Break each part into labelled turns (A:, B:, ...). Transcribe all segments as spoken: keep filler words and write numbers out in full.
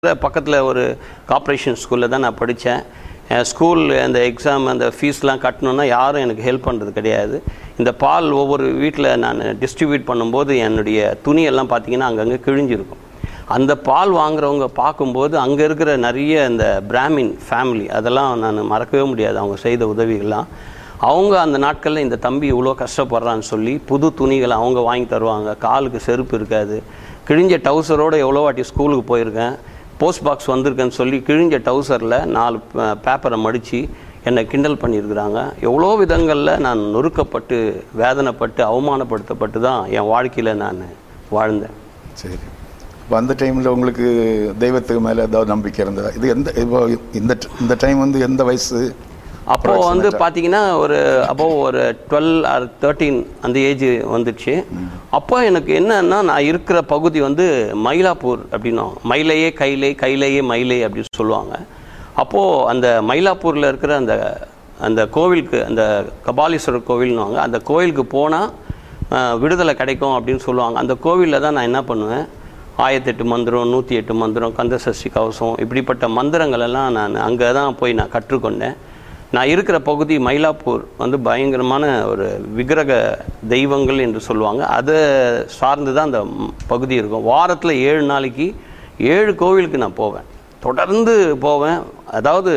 A: பக்கத்தில் ஒரு கார்ப்பரேஷன் ஸ்கூலில் தான் நான் படித்தேன். என் ஸ்கூல் அந்த எக்ஸாம் அந்த ஃபீஸ்லாம் கட்டணுன்னா யாரும் எனக்கு ஹெல்ப் பண்ணுறது கிடையாது. இந்த பால் ஒவ்வொரு வீட்டில் நான் டிஸ்ட்ரிபியூட் பண்ணும்போது என்னுடைய துணியெல்லாம் பார்த்திங்கன்னா அங்கங்கே கிழிஞ்சிருக்கும். அந்த பால் வாங்குறவங்க பார்க்கும்போது அங்கே இருக்கிற நிறைய இந்த பிராமின் ஃபேமிலி அதெல்லாம் நான் மறக்கவே முடியாது. அவங்க செய்த உதவிகள்லாம் அவங்க அந்த நாட்களில் இந்த தம்பி இவ்வளோ கஷ்டப்படுறான்னு சொல்லி புது துணிகளை அவங்க வாங்கி தருவாங்க. காலுக்கு செருப்பு இருக்காது. கிழிஞ்ச டவுசரோடு எவ்வளோ வாட்டி ஸ்கூலுக்கு போயிருக்கேன். போஸ்ட் பாக்ஸ் வந்திருக்கேன்னு சொல்லி கிழிஞ்ச டவுசரில் நாலு பேப்பரை மடித்து என்னை கிண்டல் பண்ணியிருக்கிறாங்க. எவ்வளோ விதங்களில் நான் நொறுக்கப்பட்டு வேதனைப்பட்டு அவமானப்படுத்தப்பட்டு தான் என் வாழ்க்கையில் நான் வாழ்ந்தேன்.
B: சரி, இப்போ அந்த டைமில் உங்களுக்கு தெய்வத்துக்கு மேலே ஏதாவது நம்பிக்கை இருந்ததா? இது எந்த இப்போ இந்த இந்த டைம் வந்து எந்த வயசு?
A: அப்போது வந்து பார்த்தீங்கன்னா ஒரு அப்போ ஒரு டுவெல் ஆர் தேர்ட்டீன் அந்த ஏஜ் வந்துடுச்சு. அப்போ எனக்கு என்னன்னா நான் இருக்கிற பகுதி வந்து மயிலாப்பூர் அப்படின்னா மயிலையே கைலை கைலையே மயிலை அப்படின்னு சொல்லுவாங்க. அப்போது அந்த மயிலாப்பூரில் இருக்கிற அந்த அந்த கோவிலுக்கு அந்த கபாலீஸ்வரர் கோவில்னுவாங்க. அந்த கோவிலுக்கு போனால் விடுதலை கிடைக்கும் அப்படின்னு சொல்லுவாங்க. அந்த கோவிலில் தான் நான் என்ன பண்ணுவேன், ஆயிரத்தெட்டு மந்திரம், நூற்றி எட்டு மந்திரம், கந்தசஷ்டி கவசம், இப்படிப்பட்ட மந்திரங்கள் எல்லாம் நான் அங்கே தான் போய் நான் கற்றுக்கொண்டேன். நான் இருக்கிற பகுதி மயிலாப்பூர் வந்து பயங்கரமான ஒரு விக்கிரக தெய்வங்கள் என்று சொல்லுவாங்க. அதை சார்ந்து தான் அந்த பகுதி இருக்கும். வாரத்தில் ஏழு நாளைக்கு ஏழு கோவிலுக்கு நான் போவேன், தொடர்ந்து போவேன். அதாவது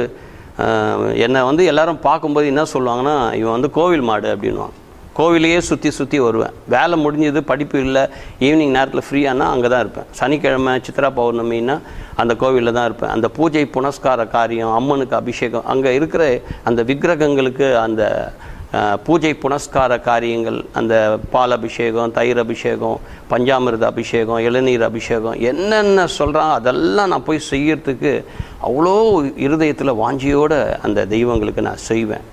A: என்னை வந்து எல்லாரும் பார்க்கும்போது என்ன சொல்லுவாங்கன்னா, இவன் வந்து கோவில் மாடு அப்படின்வாங்க. கோவிலையே சுற்றி சுற்றி வருவேன். வேலை முடிஞ்சது, படிப்பு இல்லை, ஈவினிங் நேரத்தில் ஃப்ரீயானா அங்கே தான் இருப்பேன். சனிக்கிழமை சித்ரா பௌர்ணமின்னா அந்த கோவிலில் தான் இருப்பேன். அந்த பூஜை புனஸ்கார காரியம், அம்மனுக்கு அபிஷேகம், அங்கே இருக்கிற அந்த விக்கிரகங்களுக்கு அந்த பூஜை புனஸ்கார காரியங்கள், அந்த பால் அபிஷேகம், தயிர் அபிஷேகம், பஞ்சாமிர்த அபிஷேகம், இளநீர் அபிஷேகம், என்னென்ன சொல்கிறாங்க அதெல்லாம் நான் போய் செய்யறதுக்கு அவ்வளோ இருதயத்தில் வாஞ்சியோடு அந்த தெய்வங்களுக்கு நான் செய்வேன்.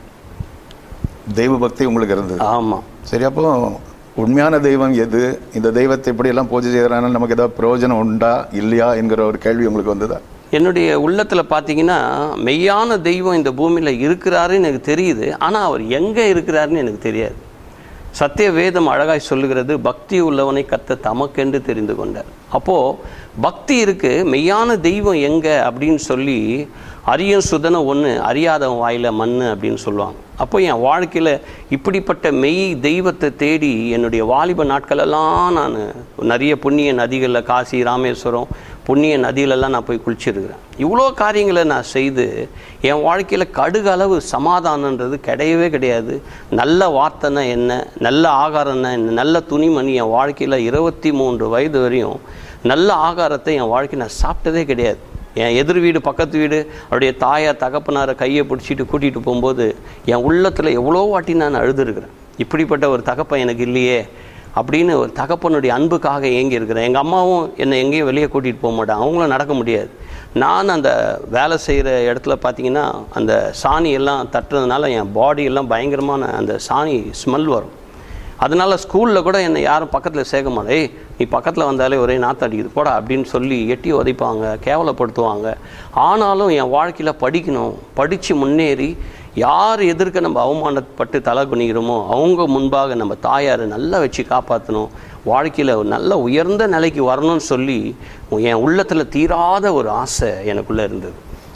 B: தெய்வ பக்தி உங்களுக்கு இருந்தது?
A: ஆமாம்.
B: சரி, அப்போ உண்மையான தெய்வம் எது, இந்த தெய்வத்தை இப்படியெல்லாம் பூஜை செய்கிறாங்கன்னா நமக்கு ஏதாவது பிரயோஜனம் உண்டா இல்லையா என்கிற ஒரு கேள்வி உங்களுக்கு வந்ததா?
A: என்னுடைய உள்ளத்தில் பார்த்தீங்கன்னா மெய்யான தெய்வம் இந்த பூமியில் இருக்கிறாருன்னு எனக்கு தெரியுது. ஆனால் அவர் எங்கே இருக்கிறாருன்னு எனக்கு தெரியாது. சத்திய வேதம் அழகாய் சொல்லுகிறது, பக்தி உள்ளவனை கர்த்தர் தமக்கென்று தெரிந்து கொண்டார். அப்போது பக்தி இருக்குது, மெய்யான தெய்வம் எங்கே அப்படின்னு சொல்லி அரியன் சுதனை ஒன்று அறியாதவன் வாயில் மண் அப்படின்னு சொல்லுவாங்க. அப்போ என் வாழ்க்கையில் இப்படிப்பட்ட மெய் தெய்வத்தை தேடி என்னுடைய வாலிப நாட்களெல்லாம் நான் நிறைய புண்ணிய நதிகளில், காசி, ராமேஸ்வரம் புண்ணிய நதியிலெல்லாம் நான் போய் குளிச்சிருக்கிறேன். இவ்வளோ காரியங்களை நான் செய்து என் வாழ்க்கையில் கடுகளவு சமாதானன்றது கிடையவே கிடையாது. நல்ல வார்த்தைன்னா என்ன, நல்ல ஆகாரம்னா என்ன, நல்ல துணிமணி என் வாழ்க்கையில் இருபத்தி மூன்று வயது வரையும் நல்ல ஆகாரத்தை என் வாழ்க்கையில் நான் சாப்பிட்டதே கிடையாது. என் எதிர் வீடு பக்கத்து வீடு அவருடைய தாயார் தகப்பனாரை கையை பிடிச்சிட்டு கூட்டிகிட்டு போகும்போது என் உள்ளத்தில் எவ்வளோ வாட்டி நான் அழுதுருக்கிறேன். இப்படிப்பட்ட ஒரு தகப்பன் எனக்கு இல்லையே அப்படின்னு ஒரு தகப்பனுடைய அன்புக்காக ஏங்கி இருக்கிறேன். எங்கள் அம்மாவும் என்னை எங்கேயும் வெளியே கூட்டிகிட்டு போக மாட்டாங்க, அவங்களும் நடக்க முடியாது. நான் அந்த வேலை செய்கிற இடத்துல பார்த்திங்கன்னா அந்த சாணி எல்லாம் தட்டுறதுனால என் பாடியெல்லாம் பயங்கரமான அந்த சாணி ஸ்மெல் வரும். அதனால் ஸ்கூலில் கூட என்னை யாரும் பக்கத்தில் சேர்க்க மாட்டேன். ஏய், நீ பக்கத்தில் வந்தாலே ஒரே நாற்று அடிக்குது போடா அப்படின்னு சொல்லி எட்டி உதைப்பாங்க, கேவலப்படுத்துவாங்க. ஆனாலும் என் வாழ்க்கையில் படிக்கணும், படித்து முன்னேறி யார் எதிர்க்க நம்ம அவமானப்பட்டு தலை குனிகிறோமோ அவங்க முன்பாக நம்ம தாயாரை நல்லா வச்சு காப்பாற்றணும், வாழ்க்கையில் ஒரு நல்ல உயர்ந்த நிலைக்கு வரணும்னு சொல்லி என் உள்ளத்தில் தீராத ஒரு ஆசை எனக்குள்ளே இருந்தது.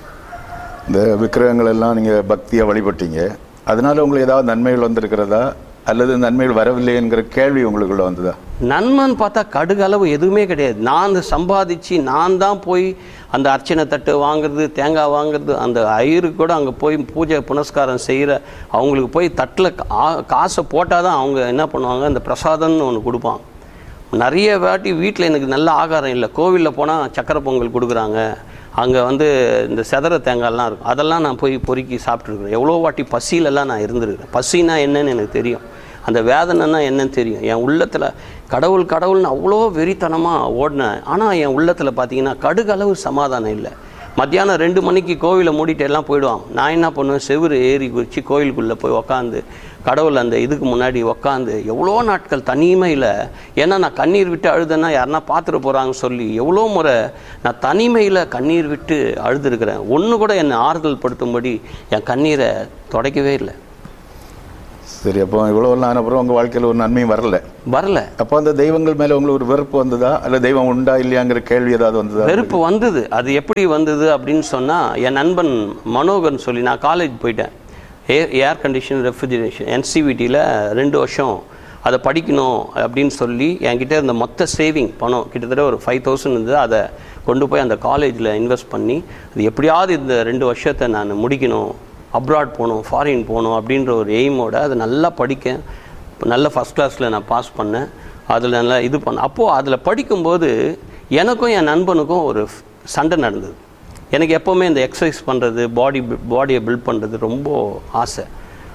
B: இந்த விக்கிரகங்கள் எல்லாம் நீங்கள் பக்தியாக வழிபட்டீங்க, அதனால உங்களுக்கு ஏதாவது நன்மைகள் வந்திருக்கிறதா அல்லது நன்மைகள் வரவில்லை என்கிற கேள்வி உங்களுக்குள்ள வந்ததா?
A: நன்மைன்னு பார்த்தா கடுகளவு எதுவுமே கிடையாது. நான் சம்பாதிச்சு நான் தான் போய் அந்த அர்ச்சனை தட்டு வாங்குறது, தேங்காய் வாங்குறது, அந்த ஐயருக்கு கூட அங்கே போய் பூஜை புனஸ்காரம் செய்கிற அவங்களுக்கு போய் தட்டில் காசை போட்டால் தான் அவங்க என்ன பண்ணுவாங்க, அந்த பிரசாதம்னு ஒன்று கொடுப்பாங்க. நிறைய வாட்டி வீட்டில் எனக்கு நல்ல ஆகாரம் இல்லை, கோவிலில் போனால் சக்கரை பொங்கல் கொடுக்குறாங்க, அங்கே வந்து இந்த செதற தேங்காய்லாம் இருக்கும், அதெல்லாம் நான் போய் பொறுக்கி சாப்பிட்ருக்குறேன். எவ்வளோ வாட்டி பசியிலெல்லாம் நான் இருந்துருக்கிறேன். பசினா என்னன்னு எனக்கு தெரியும், அந்த வேதனைன்னா என்னன்னு தெரியும். என் உள்ளத்தில் கடவுள் கடவுள்னு அவ்வளோ வெறித்தனமாக ஓடினேன். ஆனால் என் உள்ளத்தில் பார்த்தீங்கன்னா கடுகளவு சமாதானம் இல்லை. மத்தியானம் ரெண்டு மணிக்கு கோவிலை மூடிட்டு எல்லாம் போயிடுவாங்க. நான் என்ன பண்ணுவேன், செவுறு ஏறி குறித்து கோயிலுக்குள்ளே போய் உக்காந்து கடவுள் அந்த இதுக்கு முன்னாடி உக்காந்து எவ்வளோ நாட்கள் தனிமையில், ஏன்னா நான் கண்ணீர் விட்டு அழுதேன்னா யாருன்னா பார்த்துட்டு போகிறாங்கன்னு சொல்லி எவ்வளோ முறை நான் தனிமையில் கண்ணீர் விட்டு அழுதுருக்கிறேன். ஒன்று கூட என்னை ஆறுதல் படுத்தும்படி என் கண்ணீரை துடைக்கவே இல்லை.
B: சரி, அப்போ இவ்வளோலாம் ஆனப்புறம் உங்கள் வாழ்க்கையில் ஒரு நன்மையும் வரல
A: வரல
B: அப்போ அந்த தெய்வங்கள் மேலே உங்களுக்கு ஒரு வெறுப்பு வந்ததா, அல்ல தெய்வம் உண்டா இல்லையாங்கிற கேள்வி ஏதாவது வந்ததா?
A: வெறுப்பு வந்தது. அது எப்படி வந்தது அப்படின்னு சொன்னால், என் நண்பன் மனோகர்னு சொல்லி, நான் காலேஜ் போயிட்டேன், ஏர் ஏர் கண்டிஷன் ரெஃப்ரிஜரேஷன் என்சிவிடியில் ரெண்டு வருஷம் அதை படிக்கணும் அப்படின்னு சொல்லி என்கிட்ட இருந்த மொத்த சேவிங் பணம் கிட்டத்தட்ட ஒரு ஃபைவ் தௌசண்ட் இருந்தது. அதை கொண்டு போய் அந்த காலேஜில் இன்வெஸ்ட் பண்ணி அது எப்படியாவது இந்த ரெண்டு வருஷத்தை நான் முடிக்கணும், அப்ராட் போகணும், ஃபாரின் போகணும் அப்படின்ற ஒரு எய்மோடு அதை நல்லா படிக்க, நல்ல ஃபஸ்ட் கிளாஸில் நான் பாஸ் பண்ணேன். அதில் நல்லா இது பண்ணேன். அப்போது அதில் படிக்கும்போது எனக்கும் என் நண்பனுக்கும் ஒரு சண்டை நடந்தது. எனக்கு எப்போவுமே இந்த எக்ஸசைஸ் பண்ணுறது, பாடி பாடியை பில்ட் பண்ணுறது ரொம்ப ஆசை.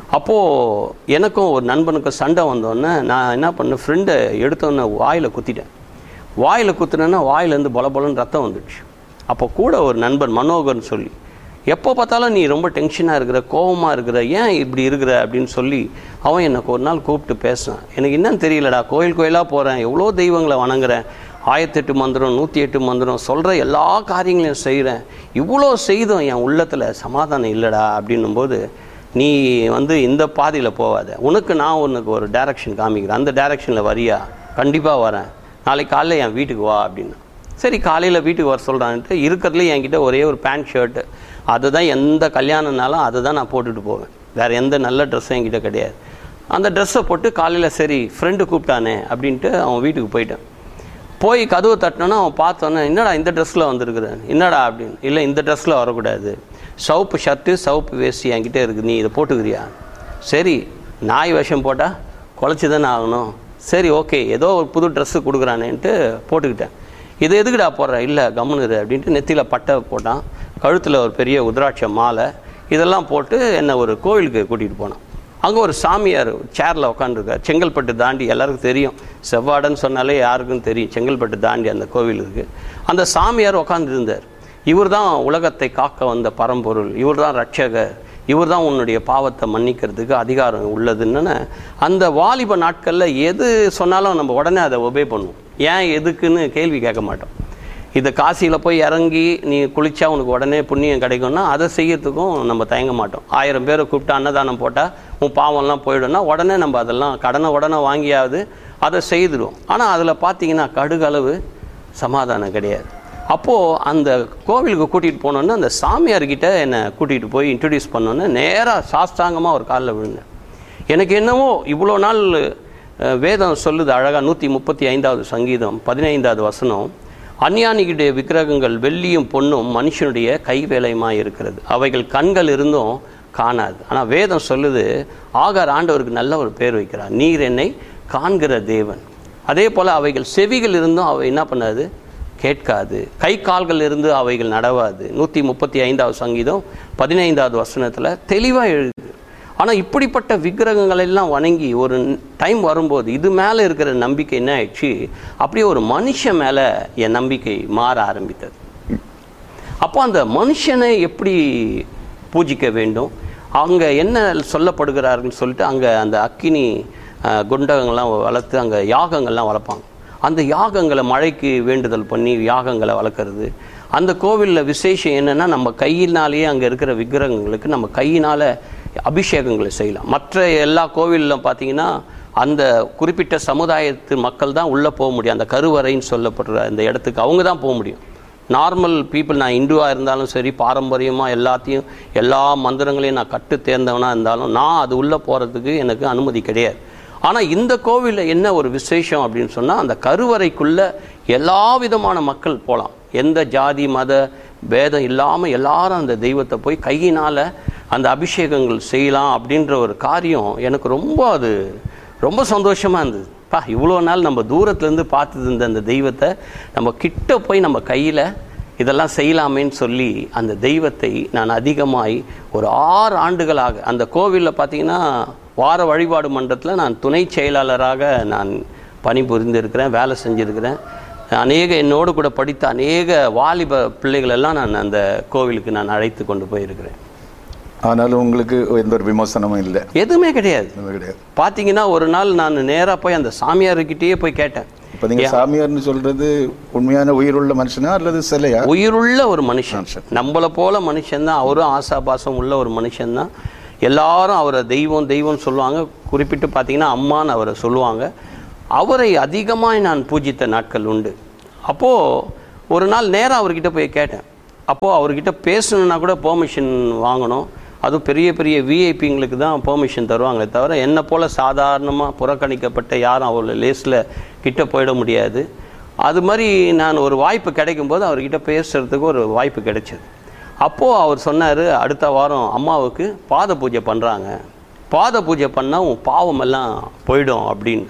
A: அப்போது எனக்கும் ஒரு நண்பனுக்கும் சண்டை வந்தோடனே நான் என்ன பண்ணேன், ஃப்ரெண்டை எடுத்தோன்னே வாயில் குத்திட்டேன். வாயில் குத்துனேன்னா வாயிலேருந்து பல பலன்னு ரத்தம் வந்துடுச்சு. அப்போ கூட ஒரு நண்பன் மனோகர்னு சொல்லி, எப்போ பார்த்தாலும் நீ ரொம்ப டென்ஷனாக இருக்கிற, கோபமாக இருக்கிற, ஏன் இப்படி இருக்கிற அப்படின்னு சொல்லி அவன் எனக்கு ஒரு நாள் கூப்பிட்டு பேசினான். எனக்கு என்னன்னு தெரியலடா, கோயில் கோயிலாக போகிறேன், எவ்வளோ தெய்வங்களை வணங்குறேன், ஆயிரத்தெட்டு மந்திரம், நூற்றி எட்டு மந்திரம் சொல்கிற எல்லா காரியங்களையும் செய்கிறேன், இவ்வளோ செய்தும் என் உள்ளத்தில் சமாதானம் இல்லைடா அப்படின்னும்போது, நீ வந்து இந்த பாதையில் போகாத, உனக்கு நான் உனக்கு ஒரு டைரக்ஷன் காமிக்கிறேன், அந்த டைரக்ஷனில் வரியா? கண்டிப்பாக வரேன், நாளைக்கு காலையில் என் வீட்டுக்கு வா அப்படின்னு. சரி, காலையில் வீட்டுக்கு வர சொல்கிறான்ட்டு இருக்கிறதுலேயே என்கிட்ட ஒரே ஒரு பேண்ட் ஷர்ட்டு, அதுதான் எந்த கல்யாணம்னாலும் அதை தான் நான் போட்டுட்டு போவேன், வேறு எந்த நல்ல ட்ரெஸ்ஸும் என்கிட்ட கிடையாது. அந்த ட்ரெஸ்ஸை போட்டு காலையில் சரி ஃப்ரெண்டு கூப்பிட்டானே அப்படின்ட்டு அவன் வீட்டுக்கு போயிட்டேன். போய் கதவு தட்டினோன்னா அவன் பார்த்தோன்னே, என்னடா இந்த ட்ரெஸ்ஸில் வந்துருக்குறேன், என்னடா அப்படின்னு. இல்லை, இந்த ட்ரெஸ்ஸில் வரக்கூடாது, சவுப்பு ஷர்ட்டு சவுப்பு வேஷ்டி என்கிட்ட இருக்குது, நீ இதை போட்டுக்கிறியா? சரி, நாய் வேஷம் போட்டால் குலைச்சி தானே ஆகணும், சரி ஓகே ஏதோ ஒரு புது ட்ரெஸ்ஸு கொடுக்குறானேன்ட்டு போட்டுக்கிட்டேன். இது எதுக்குடா போடுற? இல்லை கம்முனுரு அப்படின்ட்டு நெத்தியில் பட்டை போட்டான், கழுத்தில் ஒரு பெரிய உத்ராட்ச மாலை, இதெல்லாம் போட்டு என்னை ஒரு கோவிலுக்கு கூட்டிகிட்டு போனான். அங்கே ஒரு சாமியார் சேரில் உட்காந்துருக்கார். செங்கல்பட்டு தாண்டி எல்லாருக்கும் தெரியும், செவ்வாடன்னு சொன்னாலே யாருக்கும் தெரியும், செங்கல்பட்டு தாண்டி அந்த கோவில் இருக்குது. அந்த சாமியார் உட்காந்து இருந்தார். இவர் தான் உலகத்தை காக்க வந்த பரம்பொருள், இவர் தான் ரட்சகர், இவர் தான் உன்னுடைய பாவத்தை மன்னிக்கிறதுக்கு அதிகாரம் உள்ளதுன்னு. அந்த வாலிப நாட்களில் எது சொன்னாலும் நம்ம உடனே அதை ஒபே பண்ணுவோம். ஏன் எதுக்குன்னு கேள்வி கேட்க மாட்டோம். இதை காசியில் போய் இறங்கி நீ குளித்தா உனக்கு உடனே புண்ணியம் கிடைக்கும்னா அதை செய்யறதுக்கும் நம்ம தயங்க மாட்டோம். ஆயிரம் பேரை கூப்பிட்டு அன்னதானம் போட்டால் உன் பாவம்லாம் போயிடும்னா உடனே நம்ம அதெல்லாம் கடனை உடனே வாங்கியாவது அதை செய்துடும். ஆனால் அதில் பார்த்தீங்கன்னா கடுகளவு சமாதானம் கிடையாது. அப்போது அந்த கோவிலுக்கு கூட்டிகிட்டு போனோன்னே அந்த சாமியார்கிட்ட என்னை கூட்டிகிட்டு போய் இன்ட்ரடியூஸ் பண்ணோன்னே நேராக சாஸ்தாங்கமாக ஒரு காலில் விழுந்தேன். எனக்கு என்னவோ இவ்வளோ நாள் வேதம் சொல்லுது அழகாக, நூற்றி முப்பத்தி ஐந்தாவது சங்கீதம் பதினைந்தாவது வசனம், அஞ்ஞானிகளுடைய விக்கிரகங்கள் வெள்ளியும் பொன்னும் மனுஷனுடைய கைவேலையுமாக இருக்கிறது, அவைகள் கண்கள் இருந்தும் காணாது. ஆனால் வேதம் சொல்லுது, ஆகார் ஆண்டவருக்கு நல்ல ஒரு பேர் வைக்கிறார், நீர் என்னை காண்கிற தேவன். அதே போல் அவைகள் செவிகள் இருந்தும் அவை என்ன பண்ணாது, கேட்காது, கை கால்கள் இருந்து அவைகள் நடவாது. நூற்றி முப்பத்தி ஐந்தாவது சங்கீதம் பதினைந்தாவது வசனத்தில் தெளிவாக எழுது. ஆனால் இப்படிப்பட்ட விக்கிரகங்கள் எல்லாம் வணங்கி ஒரு டைம் வரும்போது இது மேலே இருக்கிற நம்பிக்கை என்ன ஆயிடுச்சு, அப்படியே ஒரு மனுஷன் மேலே என் நம்பிக்கை மாற ஆரம்பித்தது. அப்போ அந்த மனுஷனை எப்படி பூஜிக்க வேண்டும், அங்கே என்ன சொல்லப்படுகிறார்கள் சொல்லிட்டு அங்கே அந்த அக்கினி குண்டகங்கள்லாம் வளர்த்து அங்கே யாகங்கள்லாம் வளர்ப்பாங்க. அந்த யாகங்களை மழைக்கு வேண்டுதல் பண்ணி யாகங்களை வளர்க்குறது. அந்த கோவிலில் விசேஷம் என்னென்னா, நம்ம கையினாலேயே அங்கே இருக்கிற விக்கிரகங்களுக்கு நம்ம கையினால் அபிஷேகங்களை செய்யலாம். மற்ற எல்லா கோவிலில் பார்த்தீங்கன்னா அந்த குறிப்பிட்ட சமுதாயத்து மக்கள் தான் உள்ளே போக முடியும். அந்த கருவறைன்னு சொல்லப்படுற அந்த இடத்துக்கு அவங்க தான் போக முடியும். நார்மல் பீப்புள், நான் இந்துவாக இருந்தாலும் சரி, பாரம்பரியமாக எல்லாத்தையும் எல்லா மந்திரங்களையும் நான் கற்று தேர்ந்தவனாக இருந்தாலும் நான் அது உள்ளே போகிறதுக்கு எனக்கு அனுமதி கிடையாது. ஆனால் இந்த கோவிலில் என்ன ஒரு விசேஷம் அப்படின்னு சொன்னால், அந்த கருவறைக்குள்ளே எல்லா விதமான மக்கள் போகலாம். எந்த ஜாதி மத பேதம் இல்லாமல் எல்லாரும் அந்த தெய்வத்தை போய் கையினால் அந்த அபிஷேகங்கள் செய்யலாம் அப்படின்ற ஒரு காரியம் எனக்கு ரொம்ப அது ரொம்ப சந்தோஷமாக இருந்தது. பா, இவ்வளோ நாள் நம்ம தூரத்துலேருந்து பார்த்துட்டு இருந்த அந்த தெய்வத்தை நம்ம கிட்ட போய் நம்ம கையில் இதெல்லாம் செய்யலாமேன்னு சொல்லி அந்த தெய்வத்தை நான் அதிகமாகி ஒரு ஆறு ஆண்டுகளாக அந்த கோவிலில் பார்த்தீங்கன்னா வார வழிபாடு மன்றத்தில் நான் துணை செயலாளராக நான் பணிபுரிந்திருக்கிறேன், வேலை செஞ்சுருக்கிறேன். அநேக என்னோடு கூட படித்த அநேக வாலிப பிள்ளைகளெல்லாம் நான் அந்த கோவிலுக்கு நான் அழைத்து கொண்டு போயிருக்கிறேன்.
B: ஆனாலும் உங்களுக்கு எந்த ஒரு விமர்சனமும் இல்லை?
A: எதுவுமே கிடையாது.
B: கிடையாது.
A: பார்த்தீங்கன்னா ஒரு நாள் நான் நேராக போய் அந்த சாமியார்கிட்டயே போய் கேட்டேன்.
B: இப்போ நீங்கள் சாமியார்னு சொல்கிறது உண்மையான உயிருள்ள மனுஷனா அல்லது சிலையா?
A: உயிருள்ள ஒரு மனுஷன், நம்மளை போல மனுஷன்தான், அவரும் ஆசாபாசம் உள்ள ஒரு மனுஷன்தான். எல்லாரும் அவரை தெய்வம் தெய்வம்னு சொல்லுவாங்க. குறிப்பிட்டு பார்த்தீங்கன்னா அம்மான்னு அவரை சொல்லுவாங்க. அவரை அதிகமாக நான் பூஜித்த நாட்கள் உண்டு. அப்போது ஒரு நாள் நேராக அவர்கிட்ட போய் கேட்டேன். அப்போது அவர்கிட்ட பேசணுன்னா கூட பெர்மிஷன் வாங்கணும். அதுவும் பெரிய பெரிய விஐபிங்களுக்கு தான் பெர்மிஷன் தருவாங்களே தவிர என்னை போல் சாதாரணமாக புறக்கணிக்கப்பட்ட யாரும் அவ்வளோ லேஸில் கிட்ட போயிட முடியாது. அது மாதிரி நான் ஒரு வாய்ப்பு கிடைக்கும்போது அவர்கிட்ட பேசுகிறதுக்கு ஒரு வாய்ப்பு கிடைச்சிது. அப்போது அவர் சொன்னார், அடுத்த வாரம் அம்மாவுக்கு பாத பூஜை பண்ணுறாங்க, பாத பூஜை பண்ணால் உன் பாவமெல்லாம் போயிடும் அப்படின்னு.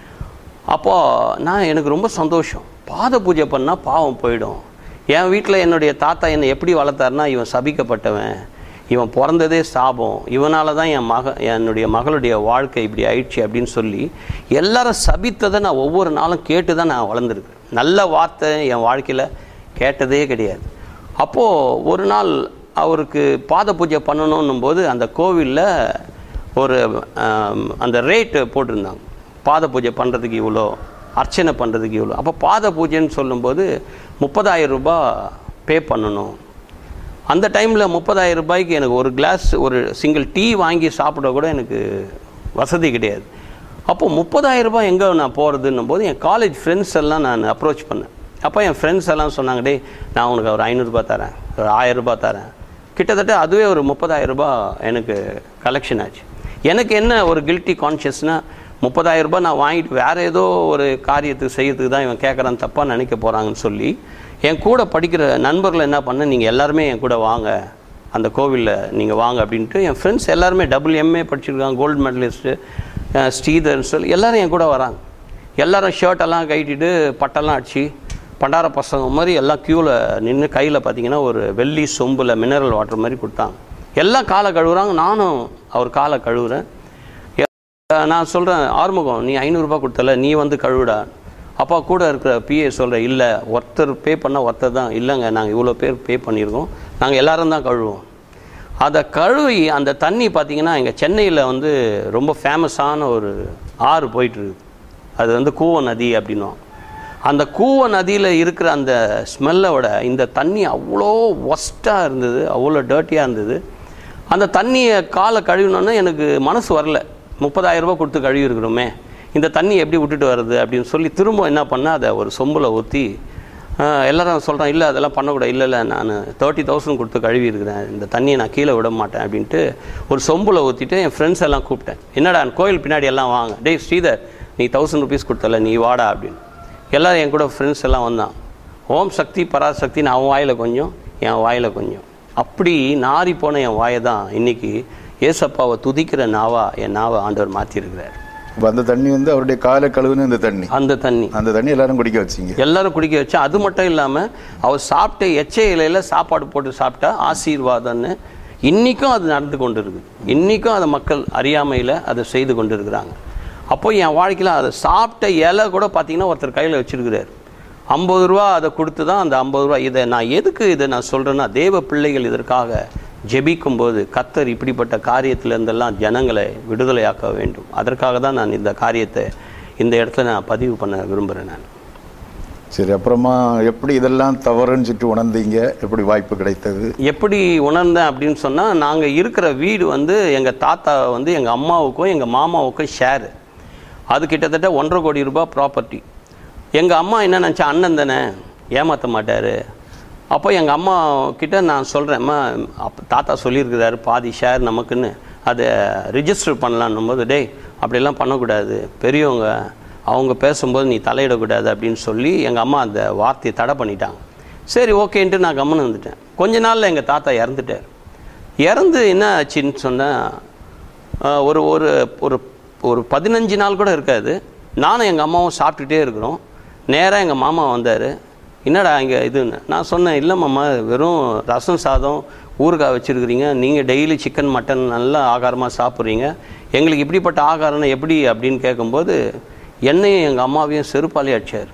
A: அப்போது நான் எனக்கு ரொம்ப சந்தோஷம். பாத பூஜை பண்ணால் பாவம் போயிடும். என் வீட்டில் என்னுடைய தாத்தா என்னை எப்படி வளர்த்தாருன்னா, இவன் சபிக்கப்பட்டவன், இவன் பிறந்ததே சாபம், இவனால தான் என் மக என்னுடைய மகளுடைய வாழ்க்கை இப்படி ஆயிடுச்சு அப்படின்னு சொல்லி எல்லாரும் சபித்ததை நான் ஒவ்வொரு நாளும் கேட்டு தான் நான் வளர்ந்துருக்கேன். நல்ல வார்த்தை என் வாழ்க்கையில் கேட்டதே கிடையாது. அப்போது ஒரு நாள் அவருக்கு பாத பூஜை பண்ணணும் போது அந்த கோவிலில் ஒரு அந்த ரேட்டு போட்டிருந்தாங்க, பாத பூஜை பண்ணுறதுக்கு இவ்வளோ, அர்ச்சனை பண்ணுறதுக்கு இவ்வளோ. அப்போ பாத பூஜைன்னு சொல்லும்போது முப்பதாயிரம் ரூபாய் பே பண்ணணும். அந்த டைமில் முப்பதாயிரம் ரூபாய்க்கு எனக்கு ஒரு கிளாஸ் ஒரு சிங்கிள் டீ வாங்கி சாப்பிட கூட எனக்கு வசதி கிடையாது. அப்போது முப்பதாயிரம் ரூபாய் எங்கே நான் போகிறதுன்னும் போது என் காலேஜ் ஃப்ரெண்ட்ஸ் எல்லாம் நான் அப்ரோச் பண்ணேன். அப்போ என் ஃப்ரெண்ட்ஸ் எல்லாம் சொன்னாங்க, டே நான் உனக்கு ஒரு ஐநூறுரூபா தரேன், ஒரு ஆயிரம் ரூபாய் தரேன். கிட்டத்தட்ட அதுவே ஒரு முப்பதாயிரம் ரூபாய் எனக்கு கலெக்ஷன் ஆச்சு. எனக்கு என்ன ஒரு கில்ட்டி கான்ஷியஸ்னால், முப்பதாயிரம் ரூபாய் நான் வாங்கிட்டு வேறு ஏதோ ஒரு காரியத்துக்கு செய்யறதுக்கு தான் இவன் கேட்குறான்னு தப்பாக நினைக்க போகிறாங்கன்னு சொல்லி என் கூட படிக்கிற நண்பர்கள் என்ன பண்ண, நீங்கள் எல்லாருமே என் கூட வாங்க, அந்த கோவிலில் நீங்கள் வாங்க அப்படின்ட்டு என் ஃப்ரெண்ட்ஸ் எல்லாருமே டபுள் எம்ஏ படிச்சிருக்காங்க, கோல்டு மெடலிஸ்ட்டு, ஸ்ரீதர்ன்னு சொல்லி எல்லோரும் என் கூட வராங்க. எல்லோரும் ஷர்ட்டெல்லாம் கட்டிட்டு பட்டெல்லாம் அடிச்சு பண்டார பசங்க மாதிரி எல்லாம் க்யூவில் நின்று கையில் பார்த்தீங்கன்னா ஒரு வெள்ளி சொம்பில் மினரல் வாட்டர் மாதிரி கொடுத்தாங்க. எல்லாம் காலை கழுவுறாங்க, நானும் அவர் காலை கழுவுறேன். நான் சொல்கிறேன், ஆறுமுகம் நீ ஐநூறுரூபா கொடுத்தல, நீ வந்து கழுவுடா. அப்பா கூட இருக்கிற பிஏ சொல்கிறேன், இல்லை ஒருத்தர் பே பண்ணால் ஒருத்தர் தான், இல்லைங்க நாங்கள் இவ்வளோ பேர் பே பண்ணியிருக்கோம், நாங்கள் எல்லோரும் தான் கழுவுவோம். அதை கழுவி அந்த தண்ணி பார்த்திங்கன்னா எங்கள் சென்னையில் வந்து ரொம்ப ஃபேமஸான ஒரு ஆறு போயிட்டுருக்குது, அது வந்து கூவ நதி அப்படின்னும். அந்த கூவ நதியில் இருக்கிற அந்த ஸ்மெல்லை விட இந்த தண்ணி அவ்வளோ ஒஸ்ட்டாக இருந்தது, அவ்வளோ டர்ட்டியாக இருந்தது. அந்த தண்ணியை காலை கழுவினோன்னா எனக்கு மனசு வரல, முப்பதாயிரம் ரூபா கொடுத்து கழுவி இருக்கிறோமே, இந்த தண்ணி எப்படி விட்டுட்டு வருது அப்படின்னு சொல்லி திரும்ப என்ன பண்ணால் அதை ஒரு சொம்பில் ஊற்றி எல்லோரும் சொல்கிறேன், இல்லை அதெல்லாம் பண்ணக்கூடாது, இல்லை இல்லை நான் தேர்ட்டி தௌசண்ட் கொடுத்து கழுவி இருக்கிறேன், இந்த தண்ணியை நான் கீழே விட மாட்டேன் அப்படின்ட்டு ஒரு சொம்பில் ஊற்றிட்டு என் ஃப்ரெண்ட்ஸ் எல்லாம் கூப்பிட்டேன். என்னடா கோயில் பின்னாடி எல்லாம் வாங்க, டேய் ஸ்ரீதர் நீ தௌசண்ட் ருபீஸ் கொடுத்தல நீ வாடா அப்படின்னு. எல்லோரும் என் கூட ஃப்ரெண்ட்ஸ் எல்லாம் வந்தான். ஓம் சக்தி பராசக்தின்னு அவன் வாயில் கொஞ்சம் என் வாயில் கொஞ்சம், அப்படி நாரி போன என் வாயை தான் இன்றைக்கி ஏசப்பாவை துதிக்கிற நாவா என் நாவை ஆண்டவர் மாற்றிருக்கிறார்.
B: அந்த தண்ணி வந்து அவருடைய காலை கழுவுன்னு இந்த தண்ணி, அந்த தண்ணி அந்த தண்ணி எல்லாரும் குடிக்க வச்சிங்க, எல்லாரும் குடிக்க வச்சு. அது மட்டும் இல்லாமல் அவர் சாப்பிட்ட எச்சை இலையில் சாப்பாடு போட்டு சாப்பிட்டா ஆசீர்வாதம்னு இன்றைக்கும் அது நடந்து கொண்டு இருக்குது. இன்றைக்கும் அதை மக்கள் அறியாமையில் அதை செய்து கொண்டு இருக்கிறாங்க. அப்போ என் வாழ்க்கையில் அதை சாப்பிட்ட இலை கூட பார்த்திங்கன்னா ஒருத்தர் கையில் வச்சுருக்கிறார். ஐம்பது ரூபா அதை கொடுத்து தான் அந்த ஐம்பது ரூபா. இதை நான் எதுக்கு இதை நான் சொல்கிறேன்னா, தேவ பிள்ளைகள் இதற்காக ஜெபிக்கும்போது கர்த்தர் இப்படிப்பட்ட காரியத்திலேருந்தெல்லாம் ஜனங்களை விடுதலையாக்க வேண்டும். அதற்காக தான் நான் இந்த காரியத்தை இந்த இடத்துல நான் பதிவு பண்ண விரும்புகிறேன். நான் சரி, அப்புறமா எப்படி இதெல்லாம் தவறுன்னு சொல்லிட்டு உணர்ந்தீங்க, எப்படி வாய்ப்பு கிடைத்தது?
A: எப்படி உணர்ந்தேன் அப்படின்னு சொன்னால், நாங்கள் இருக்கிற வீடு வந்து எங்கள் தாத்தா வந்து எங்கள் அம்மாவுக்கும் எங்கள் மாமாவுக்கும் ஷேரு. அது கிட்டத்தட்ட ஒன்றரை கோடி ரூபாய் ப்ராப்பர்ட்டி. எங்கள் அம்மா என்ன நினச்சா, அண்ணன் தானே ஏமாற்ற மாட்டார். அப்போ எங்கள் அம்மா கிட்ட நான் சொல்கிறேன், அம்மா அப்போ தாத்தா சொல்லியிருக்கிறாரு பாதி ஷேர் நமக்குன்னு, அதை ரிஜிஸ்டர் பண்ணலான்னும் போது, டேய் அப்படிலாம் பண்ணக்கூடாது, பெரியவங்க அவங்க பேசும்போது நீ தலையிடக்கூடாது அப்படின்னு சொல்லி எங்கள் அம்மா அந்த வார்த்தையை தடை பண்ணிட்டாங்க. சரி ஓகேன்ட்டு நான் கம்முன்னு வந்துட்டேன். கொஞ்ச நாளில் எங்கள் தாத்தா இறந்துட்டார். இறந்து என்ன ஆச்சுன்னு சொன்னால், ஒரு ஒரு ஒரு ஒரு பதினஞ்சு நாள் கூட இருக்காது, நானும் எங்கள் அம்மாவும் சாப்பிட்டுட்டே இருக்கிறோம். நேராக எங்கள் மாமா வந்தார். என்னடா இங்கே இதுன்னு நான் சொன்னேன், இல்லை மாமா வெறும் ரசம் சாதம் ஊறுகாய் வச்சுருக்கிறீங்க, நீங்கள் டெய்லி சிக்கன் மட்டன் நல்லா ஆகாரமாக சாப்பிட்றீங்க, எங்களுக்கு இப்படிப்பட்ட ஆகாரம்னா எப்படி அப்படின்னு கேட்கும்போது என்னையும் எங்கள் அம்மாவையும் செருப்பாலே அடித்தார்,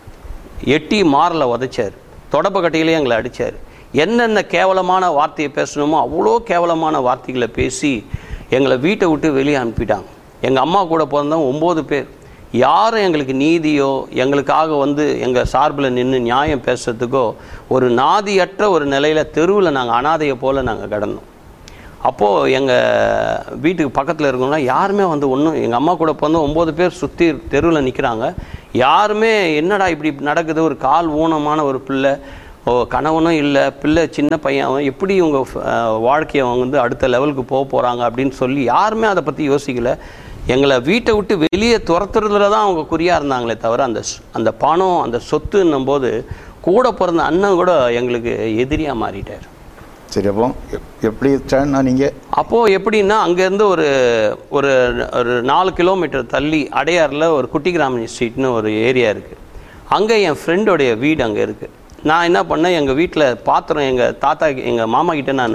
A: எட்டி மாரில் உதைச்சார், தொடப்பக்கட்டையிலே எங்களை அடித்தார். என்னென்ன கேவலமான வார்த்தையை பேசணுமோ அவ்வளோ கேவலமான வார்த்தைகளை பேசி எங்களை வீட்டை விட்டு வெளியே அனுப்பிட்டாங்க. எங்கள் அம்மா கூட பிறந்தவங்க ஒம்பது பேர். யாரும் எங்களுக்கு நீதியோ எங்களுக்காக வந்து எங்கள் சார்பில் நின்று நியாயம் பேசுறதுக்கோ ஒரு நாதியற்ற ஒரு நிலையில் தெருவில் நாங்கள் அனாதையை போல் நாங்கள் கடந்தோம். அப்போது எங்கள் வீட்டுக்கு பக்கத்தில் இருக்கவங்களாம் யாருமே வந்து ஒன்றும், எங்கள் அம்மா கூட வந்து ஒம்பது பேர் சுற்றி தெருவில் நிற்கிறாங்க. யாருமே என்னடா இப்படி நடக்குது, ஒரு கால் ஊனமான ஒரு பிள்ளை, ஓ கணவனும் இல்லை, பிள்ளை சின்ன பையன், அவன் எப்படி இவங்க வாழ்க்கையை அவங்க வந்து அடுத்த லெவலுக்கு போக போகிறாங்க அப்படின்னு சொல்லி யாருமே அதை பற்றி யோசிக்கலை. எங்களை வீட்டை விட்டு வெளியே துரத்துறதுல தான் அவங்க குறியாக இருந்தாங்களே தவிர அந்த அந்த பணம் அந்த சொத்துன்னும் போது கூட பிறந்த அண்ணன் கூட எங்களுக்கு எதிரியாக மாறிட்டார்.
B: சரி, அப்போ எப்படி நீங்கள்
A: அப்போது எப்படின்னா அங்கேருந்து ஒரு ஒரு ஒரு நாலு கிலோமீட்டர் தள்ளி அடையாரில் ஒரு குட்டி கிராமணி ஸ்ட்ரீட்னு ஒரு ஏரியா இருக்குது. அங்கே என் ஃப்ரெண்டோடைய வீடு அங்கே இருக்குது. நான் என்ன பண்ணேன், எங்கள் வீட்டில் பாத்திரம் எங்கள் தாத்தா எங்கள் மாமா கிட்டே நான்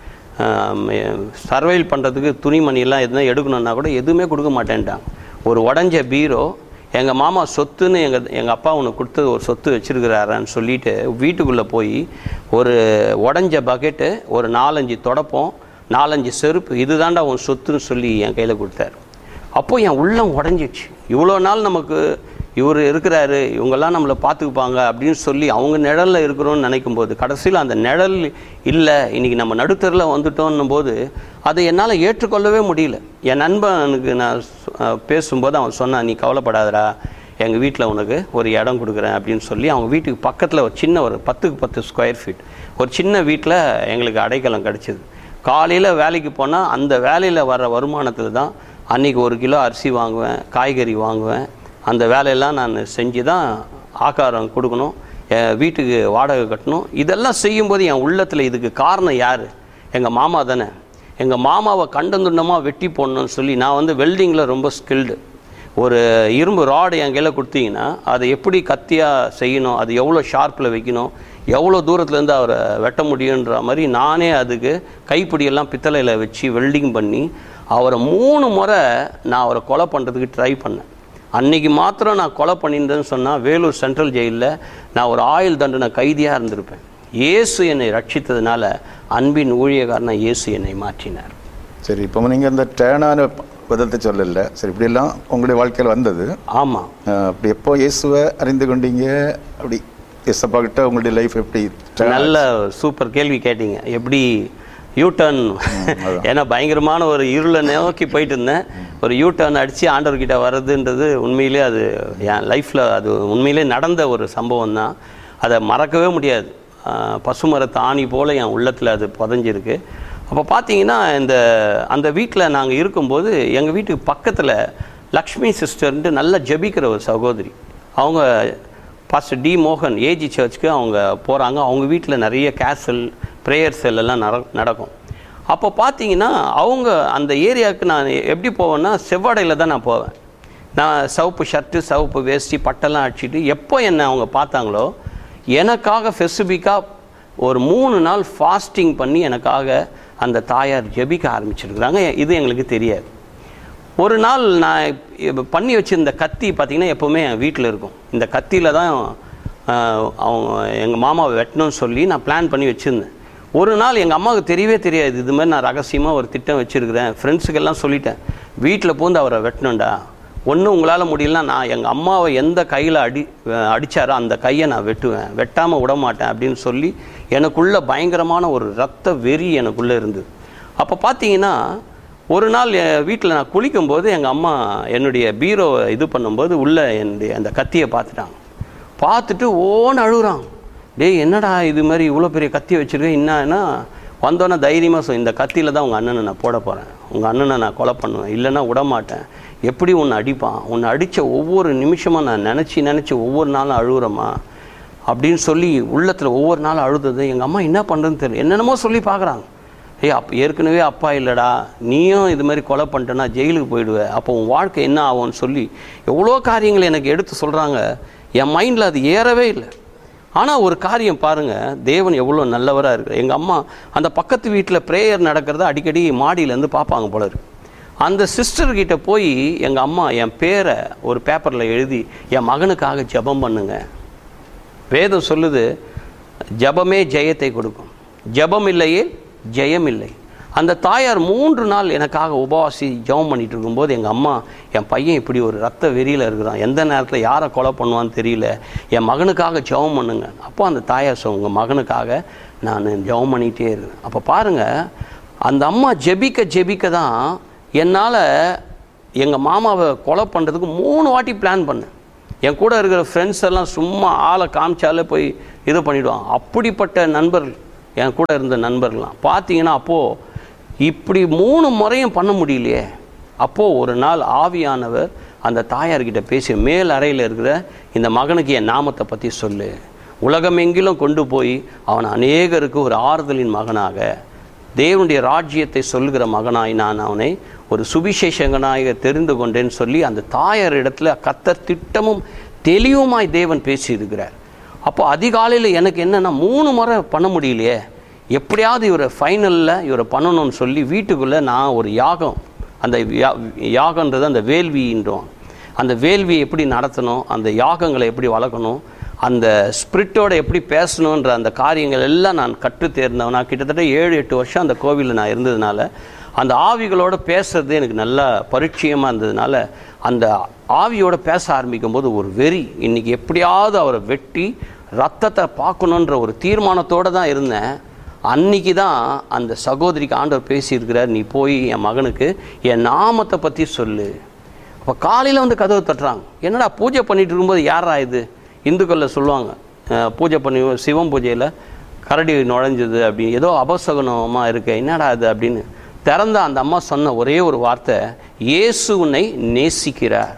A: சர்வைல் பண்ணுறதுக்கு துணிமணியெல்லாம் எதுனா எடுக்கணுன்னா கூட எதுவுமே கொடுக்க மாட்டேன்ட்டாங்க. ஒரு உடஞ்ச பீரோ, எங்கள் மாமா சொத்துன்னு எங்கள் எங்கள் அப்பா உனக்கு கொடுத்து ஒரு சொத்து வச்சுருக்கிறாரான்னு சொல்லிவிட்டு வீட்டுக்குள்ளே போய் ஒரு உடஞ்ச பக்கெட்டு, ஒரு நாலஞ்சு தொடப்பம், நாலஞ்சு செருப்பு, இது தாண்டா உன் சொத்துன்னு சொல்லி என் கையில் கொடுத்தாரு. அப்போது என் உள்ளம் உடஞ்சிடுச்சு. இவ்வளோ நாள் நமக்கு இவர் இருக்கிறாரு, இவங்கெல்லாம் நம்மளை பார்த்துக்குப்பாங்க அப்படின்னு சொல்லி அவங்க நிழலில் இருக்கிறோன்னு நினைக்கும் போது கடைசியில் அந்த நிழல் இல்லை, இன்றைக்கி நம்ம நடுத்தரில் வந்துட்டோன்னும் போது அதை என்னால் ஏற்றுக்கொள்ளவே முடியல. என் நண்பனுக்கு நான் பேசும்போது அவன் சொன்னான், நீ கவலைப்படாதடா, எங்கள் வீட்டில் உனக்கு ஒரு இடம் கொடுக்குறேன் அப்படின்னு சொல்லி அவங்க வீட்டுக்கு பக்கத்தில் ஒரு சின்ன ஒரு பத்துக்கு பத்து ஸ்கொயர் ஃபீட் ஒரு சின்ன வீட்டில் எங்களுக்கு அடைக்கலம் கிடச்சிது. காலையில் வேலைக்கு போனால் அந்த வேலையில் வர்ற வருமானத்தில் தான் அன்றைக்கி ஒரு கிலோ அரிசி வாங்குவேன், காய்கறி வாங்குவேன். அந்த வேலையெல்லாம் நான் செஞ்சு தான் ஆகாரம் கொடுக்கணும், வீட்டுக்கு வாடகை கட்டணும். இதெல்லாம் செய்யும்போது என் உள்ளத்தில் இதுக்கு காரணம் யார்? எங்கள் மாமா தானே. எங்கள் மாமாவை கண்டந்துண்டமாக வெட்டி போடணும்னு சொல்லி நான் வந்து வெல்டிங்கில் ரொம்ப ஸ்கில்டு. ஒரு இரும்பு ராடு என் கையில் கொடுத்தீங்கன்னா அதை எப்படி கத்தியாக செய்யணும், அது எவ்வளோ ஷார்ப்பில் வைக்கணும், எவ்வளோ தூரத்துலேருந்து அவரை வெட்ட முடியுன்ற மாதிரி நானே அதுக்கு கைப்பிடியெல்லாம் பித்தளையில் வச்சு வெல்டிங் பண்ணி அவரை மூணு முறை நான் அவரை கொலை பண்ணுறதுக்கு ட்ரை பண்ணேன். அன்றைக்கி மாத்திரம் நான் கொலை பண்ணியிருந்தேன்னு சொன்னால் வேலூர் சென்ட்ரல் ஜெயிலில் நான் ஒரு ஆயுள் தண்டனை கைதியாக இருந்திருப்பேன். இயேசு என்னை ரட்சித்ததுனால அன்பின் ஊழியக்காரனை இயேசு என்னை மாற்றினார்.
B: சரி, இப்போ நீங்கள் இந்த டேனான விதத்தை சொல்லலை. சரி, இப்படியெல்லாம் உங்களுடைய வாழ்க்கையில் வந்தது.
A: ஆமாம்.
B: அப்படி எப்போ இயேசுவை அறிந்து கொண்டீங்க? அப்படி இயேசப்பா கிட்ட உங்களுடைய லைஃப் எப்படி?
A: நல்ல சூப்பர் கேள்வி கேட்டீங்க. எப்படி யூ டர்ன், ஏன்னா பயங்கரமான ஒரு இருளை நோக்கி போயிட்டு இருந்தேன். ஒரு யூ டர்ன் அடித்து ஆண்டவர்கிட்ட வர்றதுன்றது உண்மையிலே அது என் லைஃப்பில் அது உண்மையிலே நடந்த ஒரு சம்பவம் தான். அதை மறக்கவே முடியாது. பசுமரத்து ஆணி போல் என் உள்ளத்தில் அது புதஞ்சிருக்கு. அப்போ பார்த்தீங்கன்னா இந்த அந்த வீட்டில் நாங்கள் இருக்கும்போது எங்கள் வீட்டுக்கு பக்கத்தில் லக்ஷ்மி சிஸ்டர்ன்ட்டு நல்லா ஜபிக்கிற ஒரு சகோதரி, அவங்க பாஸ்டர் டி மோகன் ஏஜி சர்ச்சுக்கு அவங்க போகிறாங்க. அவங்க வீட்டில் நிறைய கேசல் ப்ரேயர் செல் எல்லாம் நட நடக்கும் அப்போ பார்த்தீங்கன்னா அவங்க அந்த ஏரியாவுக்கு நான் எப்படி போவேன்னா செவ்வாடையில் தான் நான் போவேன். நான் சிவப்பு ஷர்ட்டு சிவப்பு வேஷ்டி பட்டெல்லாம் அடிச்சுட்டு எப்போ என்னை அவங்க பார்த்தாங்களோ எனக்காக ஸ்பெசிஃபிக்காக ஒரு மூணு நாள் ஃபாஸ்டிங் பண்ணி எனக்காக அந்த தாயார் ஜெபிக்க ஆரம்பிச்சிருக்கிறாங்க. இது எங்களுக்கு தெரியாது. ஒரு நாள் நான் பண்ணி வச்சுருந்த கத்தி பார்த்திங்கன்னா எப்போவுமே என் வீட்டில் இருக்கும். இந்த கத்தியில் தான் அவங்க எங்கள் மாமாவை வெட்டணும்னு சொல்லி நான் பிளான் பண்ணி வச்சுருந்தேன். ஒரு நாள் எங்கள் அம்மாவுக்கு தெரியவே தெரியாது இது மாதிரி நான் ரகசியமாக ஒரு திட்டம் வச்சுருக்கிறேன். ஃப்ரெண்ட்ஸுக்கெல்லாம் சொல்லிட்டேன், வீட்டில் பூந்து அவரை வெட்டணும்டா, ஒன்றும் உங்களால் முடியலன்னா நான் எங்கள் அம்மாவை எந்த கையில் அடி அடித்தாரோ அந்த கையை நான் வெட்டுவேன், வெட்டாமல் விட மாட்டேன் அப்படின்னு சொல்லி எனக்குள்ளே பயங்கரமான ஒரு இரத்த வெறி எனக்குள்ளே இருந்தது. அப்போ பார்த்தீங்கன்னா ஒரு நாள் என் வீட்டில் நான் குளிக்கும்போது எங்கள் அம்மா என்னுடைய பீரோவை இது பண்ணும்போது உள்ளே என்னுடைய அந்த கத்தியை பார்த்துட்டாங்க. பார்த்துட்டு ஓன்னு அழுகுறாங்க. டேய் என்னடா இது மாதிரி இவ்வளோ பெரிய கத்தியை வச்சுருக்கேன், என்னன்னா வந்தோன்னே தைரியமாக சொல், இந்த கத்தியில் தான் உங்கள் அண்ணனை நான் போட போகிறேன், உங்கள் அண்ணனை நான் கொலை பண்ணுவேன், இல்லைன்னா விட மாட்டேன், எப்படி உன்னை அடிப்பான், உன்னை அடித்த ஒவ்வொரு நிமிஷமாக நான் நினச்சி நினச்சி ஒவ்வொரு நாளும் அழுகுறம்மா அப்படின்னு சொல்லி உள்ளத்தில் ஒவ்வொரு நாளும் அழுதது. எங்கள் அம்மா என்ன பண்ணுறதுன்னு தெரியல, என்னென்னமோ சொல்லி பார்க்குறாங்க. ஏய் அப் ஏற்கனவே அப்பா இல்லைடா, நீயும் இது மாதிரி கொலை பண்ணிட்டேன்னா ஜெயிலுக்கு போயிடுவேன், அப்போ உன் வாழ்க்கை என்ன ஆகும்னு சொல்லி எவ்வளோ காரியங்களை எனக்கு எடுத்து சொல்கிறாங்க. என் மைண்டில் அது ஏறவே இல்லை. ஆனால் ஒரு காரியம் பாருங்கள், தேவன் எவ்வளோ நல்லவராக இருக்குது. எங்கள் அம்மா அந்த பக்கத்து வீட்டில் ப்ரேயர் நடக்கிறத அடிக்கடி மாடியிலேருந்து பார்ப்பாங்க போல இருக்கு. அந்த சிஸ்டர்கிட்ட போய் எங்கள் அம்மா என் பேரை ஒரு பேப்பரில் எழுதி என் மகனுக்காக ஜெபம் பண்ணுங்க. வேதம் சொல்லுது ஜெபமே ஜெயத்தை கொடுக்கும், ஜெபம் இல்லையே ஜெயம் இல்லை. அந்த தாயார் மூன்று நாள் எனக்காக உபவாசி ஜெபம் பண்ணிட்டு இருக்கும்போது எங்கள் அம்மா, என் பையன் இப்படி ஒரு ரத்த வெறியில் இருக்கிறான், எந்த நேரத்தில் யாரை கொலை பண்ணுவான்னு தெரியல, என் மகனுக்காக ஜெபம் பண்ணுங்க. அப்போ அந்த தாயார் சொல், உங்கள் மகனுக்காக நான் ஜெபம் பண்ணிகிட்டே இருக்கேன். அப்போ பாருங்கள், அந்த அம்மா ஜெபிக்க ஜெபிக்க தான் என்னால் எங்கள் மாமாவை கொலை பண்ணுறதுக்கு மூணு வாட்டி பிளான் பண்ணேன். என் கூட இருக்கிற ஃப்ரெண்ட்ஸ் எல்லாம் சும்மா ஆளை காமிச்சாலே போய் இது பண்ணிவிடுவாங்க. அப்படிப்பட்ட நண்பர்கள் என் கூட இருந்த நண்பர்கள்லாம் பார்த்தீங்கன்னா, அப்போது இப்படி மூணு முறையும் பண்ண முடியலையே. அப்போது ஒரு நாள் ஆவியானவர் அந்த தாயார்கிட்ட பேசி, மேல் அறையில் இருக்கிற இந்த மகனுக்கு என் நாமத்தை பற்றி சொல்லு, உலகமெங்கிலும் கொண்டு போய் அவன் அநேகருக்கு ஒரு ஆறுதலின் மகனாக, தேவனுடைய ராஜ்யத்தை சொல்லுகிற மகனாய் நான் அவனை ஒரு சுவிசேஷகனாக தெரிந்து கொண்டேன்னு சொல்லி அந்த தாயார் இடத்துல கர்த்தர் திட்டமும் தெளிவுமாய் தேவன் பேசியிருக்கிறார். அப்போ அதிகாலையில் எனக்கு என்னென்னா, மூணு முறை பண்ண முடியலையே, எப்படியாவது இவரை ஃபைனலில் இவரை பண்ணணும்னு சொல்லி வீட்டுக்குள்ளே நான் ஒரு யாகம், அந்த யா யாகன்றது அந்த வேள்வின்றோம், அந்த வேள்வியை எப்படி நடத்தணும், அந்த யாகங்களை எப்படி வளர்க்கணும், அந்த ஸ்பிரிட்டோடு எப்படி பேசணுன்ற அந்த காரியங்கள் எல்லாம் நான் கற்று தேர்ந்தவன். நான் கிட்டத்தட்ட ஏழு எட்டு வருஷம் அந்த கோவிலில் நான் இருந்ததுனால அந்த ஆவிகளோடு பேசுறது எனக்கு நல்லா பரிச்சயமாக இருந்ததுனால அந்த ஆவியோடு பேச ஆரம்பிக்கும் போது ஒரு வெறி, இன்றைக்கி எப்படியாவது அவரை வெட்டி ரத்தத்தை பார்க்கணுன்ற ஒரு தீர்மானத்தோடு தான் இருந்தேன். அன்றைக்கி தான் அந்த சகோதரிக்கு ஆண்டவர் பேசியிருக்கிறார், நீ போய் என் மகனுக்கு என் நாமத்தை பற்றி சொல்லு. அப்போ காலையில் வந்து கதவு தட்டுறாங்க. என்னடா பூஜை பண்ணிகிட்டு இருக்கும்போது யாரா இது, இந்துக்களில் சொல்லுவாங்க பூஜை பண்ணி சிவம் பூஜையில் கரடி நுழைஞ்சது அப்படின்னு, ஏதோ அபசகுனமாக இருக்கு, என்னடா அது அப்படின்னு திறந்த அந்த அம்மா சொன்ன ஒரே ஒரு வார்த்தை, இயேசு உன்னை நேசிக்கிறார்,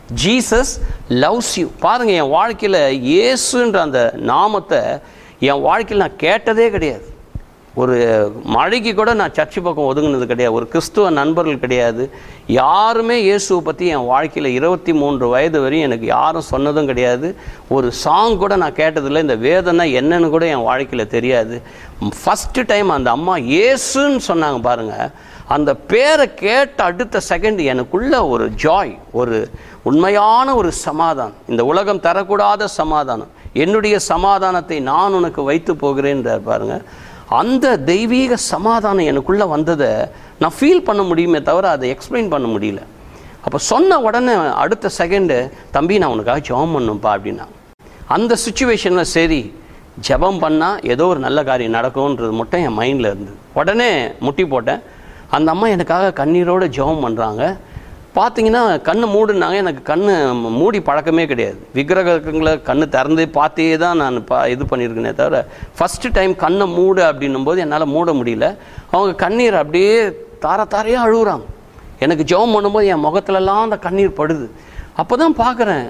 A: ஜீசஸ் லவ்ஸ் யூ. பாருங்கள், என் வாழ்க்கையில் இயேசுன்ற அந்த நாமத்தை என் வாழ்க்கையில் நான் கேட்டதே கிடையாது. ஒரு மழைக்கு கூட நான் சர்ச்சு பக்கம் ஒதுங்கினது கிடையாது, ஒரு கிறிஸ்துவ நண்பர்கள் கிடையாது, யாருமே இயேசுவை பற்றி என் வாழ்க்கையில் இருபத்தி மூன்று வயது வரையும் எனக்கு யாரும் சொன்னதும் கிடையாது. ஒரு சாங் கூட நான் கேட்டதில்லை, இந்த வேதனை என்னன்னு கூட என் வாழ்க்கையில் தெரியாது. ஃபஸ்ட்டு டைம் அந்த அம்மா இயேசுன்னு சொன்னாங்க பாருங்கள், அந்த பேரை கேட்ட அடுத்த செகண்ட் எனக்குள்ள ஒரு ஜாய், ஒரு உண்மையான ஒரு சமாதானம், இந்த உலகம் தரக்கூடாத சமாதானம், என்னுடைய சமாதானத்தை நான் உனக்கு வைத்து போகிறேன்றார் பாருங்கள். அந்த தெய்வீக சமாதானம் எனக்குள்ளே வந்ததை நான் ஃபீல் பண்ண முடியுமே தவிர அதை எக்ஸ்பிளைன் பண்ண முடியல. அப்போ சொன்ன உடனே அடுத்த செகண்டு, தம்பி நான் உனக்காக ஜெபம் பண்ணும்பா அப்படின்னா, அந்த சுச்சுவேஷனில் சரி ஜெபம் பண்ணால் ஏதோ ஒரு நல்ல காரியம் நடக்கும்ன்றது மட்டும் என் மைண்டில் இருந்தது. உடனே முட்டி போட்டேன். அந்த அம்மா எனக்காக கண்ணீரோடு ஜெபம் பண்ணுறாங்க. பார்த்தீங்கன்னா கண்ணு மூடுனாங்க. எனக்கு கண்ணு மூடி பழக்கமே கிடையாது, விக்கிரகங்களை கண்ணு திறந்து பார்த்தே தான் நான் பா இது பண்ணியிருக்கேனே தவிர ஃபஸ்ட்டு டைம் கண்ணை மூடு அப்படின்னும் போது என்னால் மூட முடியல. அவங்க கண்ணீர் அப்படியே தார தாரையாக அழுகுறாங்க. எனக்கு ஜெபம் பண்ணும்போது என் முகத்துலலாம் அந்த கண்ணீர் படுது. அப்போ தான் பார்க்குறேன்,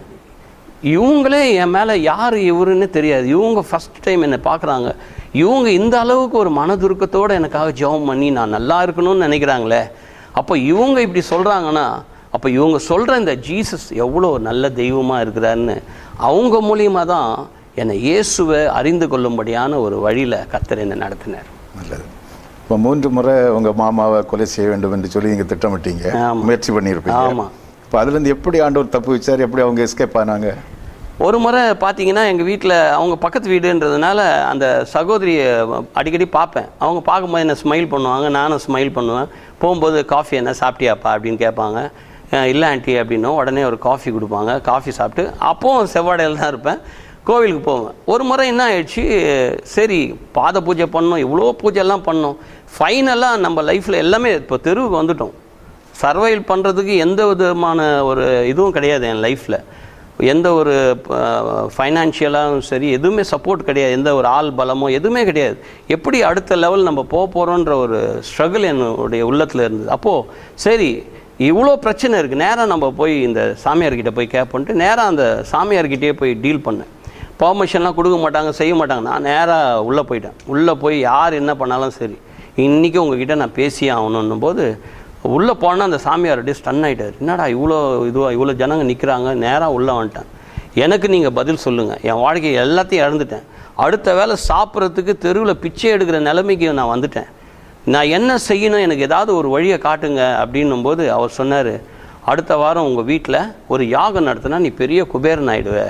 A: இவங்களே என் மேலே யார் இவருன்னு தெரியாது, இவங்க ஃபஸ்ட் டைம் என்னை பார்க்குறாங்க, இவங்க இந்த அளவுக்கு ஒரு மனதுருக்கத்தோடு எனக்காக ஜெபம் பண்ணி நான் நல்லா இருக்கணும்னு நினைக்கிறாங்களே. அப்போ இவங்க இப்படி சொல்கிறாங்கன்னா, அப்போ இவங்க சொல்கிற இந்த ஜீசஸ் எவ்வளோ நல்ல தெய்வமாக இருக்கிறாருன்னு அவங்க மூலியமாக தான் என்னை இயேசுவை அறிந்து கொள்ளும்படியான ஒரு வழியில் கர்த்தர் என்னை நடத்தினார்.
B: நல்லது. இப்போ மூன்று முறை உங்கள் மாமாவை கொலை செய்ய வேண்டும் என்று சொல்லி நீங்கள் திட்டமிட்டீங்க, முயற்சி பண்ணியிருப்பீங்க. ஆமாம். இப்போ அதுலேருந்து எப்படி ஆண்டவர் தப்பு வச்சார், எப்படி அவங்க எஸ்கேப் ஆனாங்க?
A: ஒரு முறை பார்த்தீங்கன்னா எங்கள் வீட்டில், அவங்க பக்கத்து வீடுன்றதுனால அந்த சகோதரியை அடிக்கடி பார்ப்பேன். அவங்க பார்க்கும்போது என்ன ஸ்மைல் பண்ணுவாங்க, நானும் ஸ்மைல் பண்ணுவேன். போகும்போது காஃபி என்ன சாப்பிட்டியாப்பா அப்படின்னு கேட்பாங்க. இல்லை ஆண்டி அப்படின்னும் உடனே ஒரு காஃபி கொடுப்பாங்க. காஃபி சாப்பிட்டு அப்போவும் செவ்வாடையில் தான் இருப்பேன், கோவிலுக்கு போவேன். ஒரு முறை என்ன ஆயிடுச்சு, சரி பாத பூஜை பண்ணோம், இவ்வளோ பூஜைலாம் பண்ணோம், ஃபைனலாக நம்ம லைஃப்பில் எல்லாமே இப்போ தெருவுக்கு வந்துட்டோம். சர்வைவ் பண்ணுறதுக்கு எந்த விதமான ஒரு இதுவும் கிடையாது என் லைஃப்பில். எந்த ஒரு ஃபைனான்ஷியலாகவும் சரி எதுவுமே சப்போர்ட் கிடையாது, எந்த ஒரு ஆள் பலமோ எதுவுமே கிடையாது. எப்படி அடுத்த லெவல் நம்ம போக போகிறோன்ற ஒரு ஸ்ட்ரகிள் என்னுடைய உள்ளத்தில் இருந்தது. அப்போது சரி இவ்வளோ பிரச்சனை இருக்குது, நேராக நம்ம போய் இந்த சாமியார்கிட்ட போய் கேட்போன்ட்டு நேராக அந்த சாமியார்கிட்டே போய் டீல் பண்ணேன். பர்மிஷன்லாம் கொடுக்க மாட்டாங்க, செய்ய மாட்டாங்க. நான் நேராக உள்ளே போயிட்டேன். உள்ளே போய் யார் என்ன பண்ணாலும் சரி இன்றைக்கி உங்ககிட்ட நான் பேசியே ஆகணுன்னும் போது உள்ளே போனால் அந்த சாமியார் அப்படியே ஸ்டன் ஆகிட்டார். என்னடா இவ்வளோ இதுவாக இவ்வளோ ஜனங்க நிற்கிறாங்க, நேராக உள்ளே வந்துட்டேன். எனக்கு நீங்கள் பதில் சொல்லுங்கள், என் வாழ்க்கையை எல்லாத்தையும் இழந்துட்டேன், அடுத்த வேலை சாப்பிட்றதுக்கு தெருவில் பிச்சை எடுக்கிற நிலைமைக்கு நான் வந்துட்டேன், நான் என்ன செய்யணும், எனக்கு ஏதாவது ஒரு வழியை காட்டுங்க அப்படின்னும் போது அவர் சொன்னார், அடுத்த வாரம் உங்கள் வீட்டில் ஒரு யாகம் நடத்தினா நீ பெரிய குபேரன் ஆகிடுவே.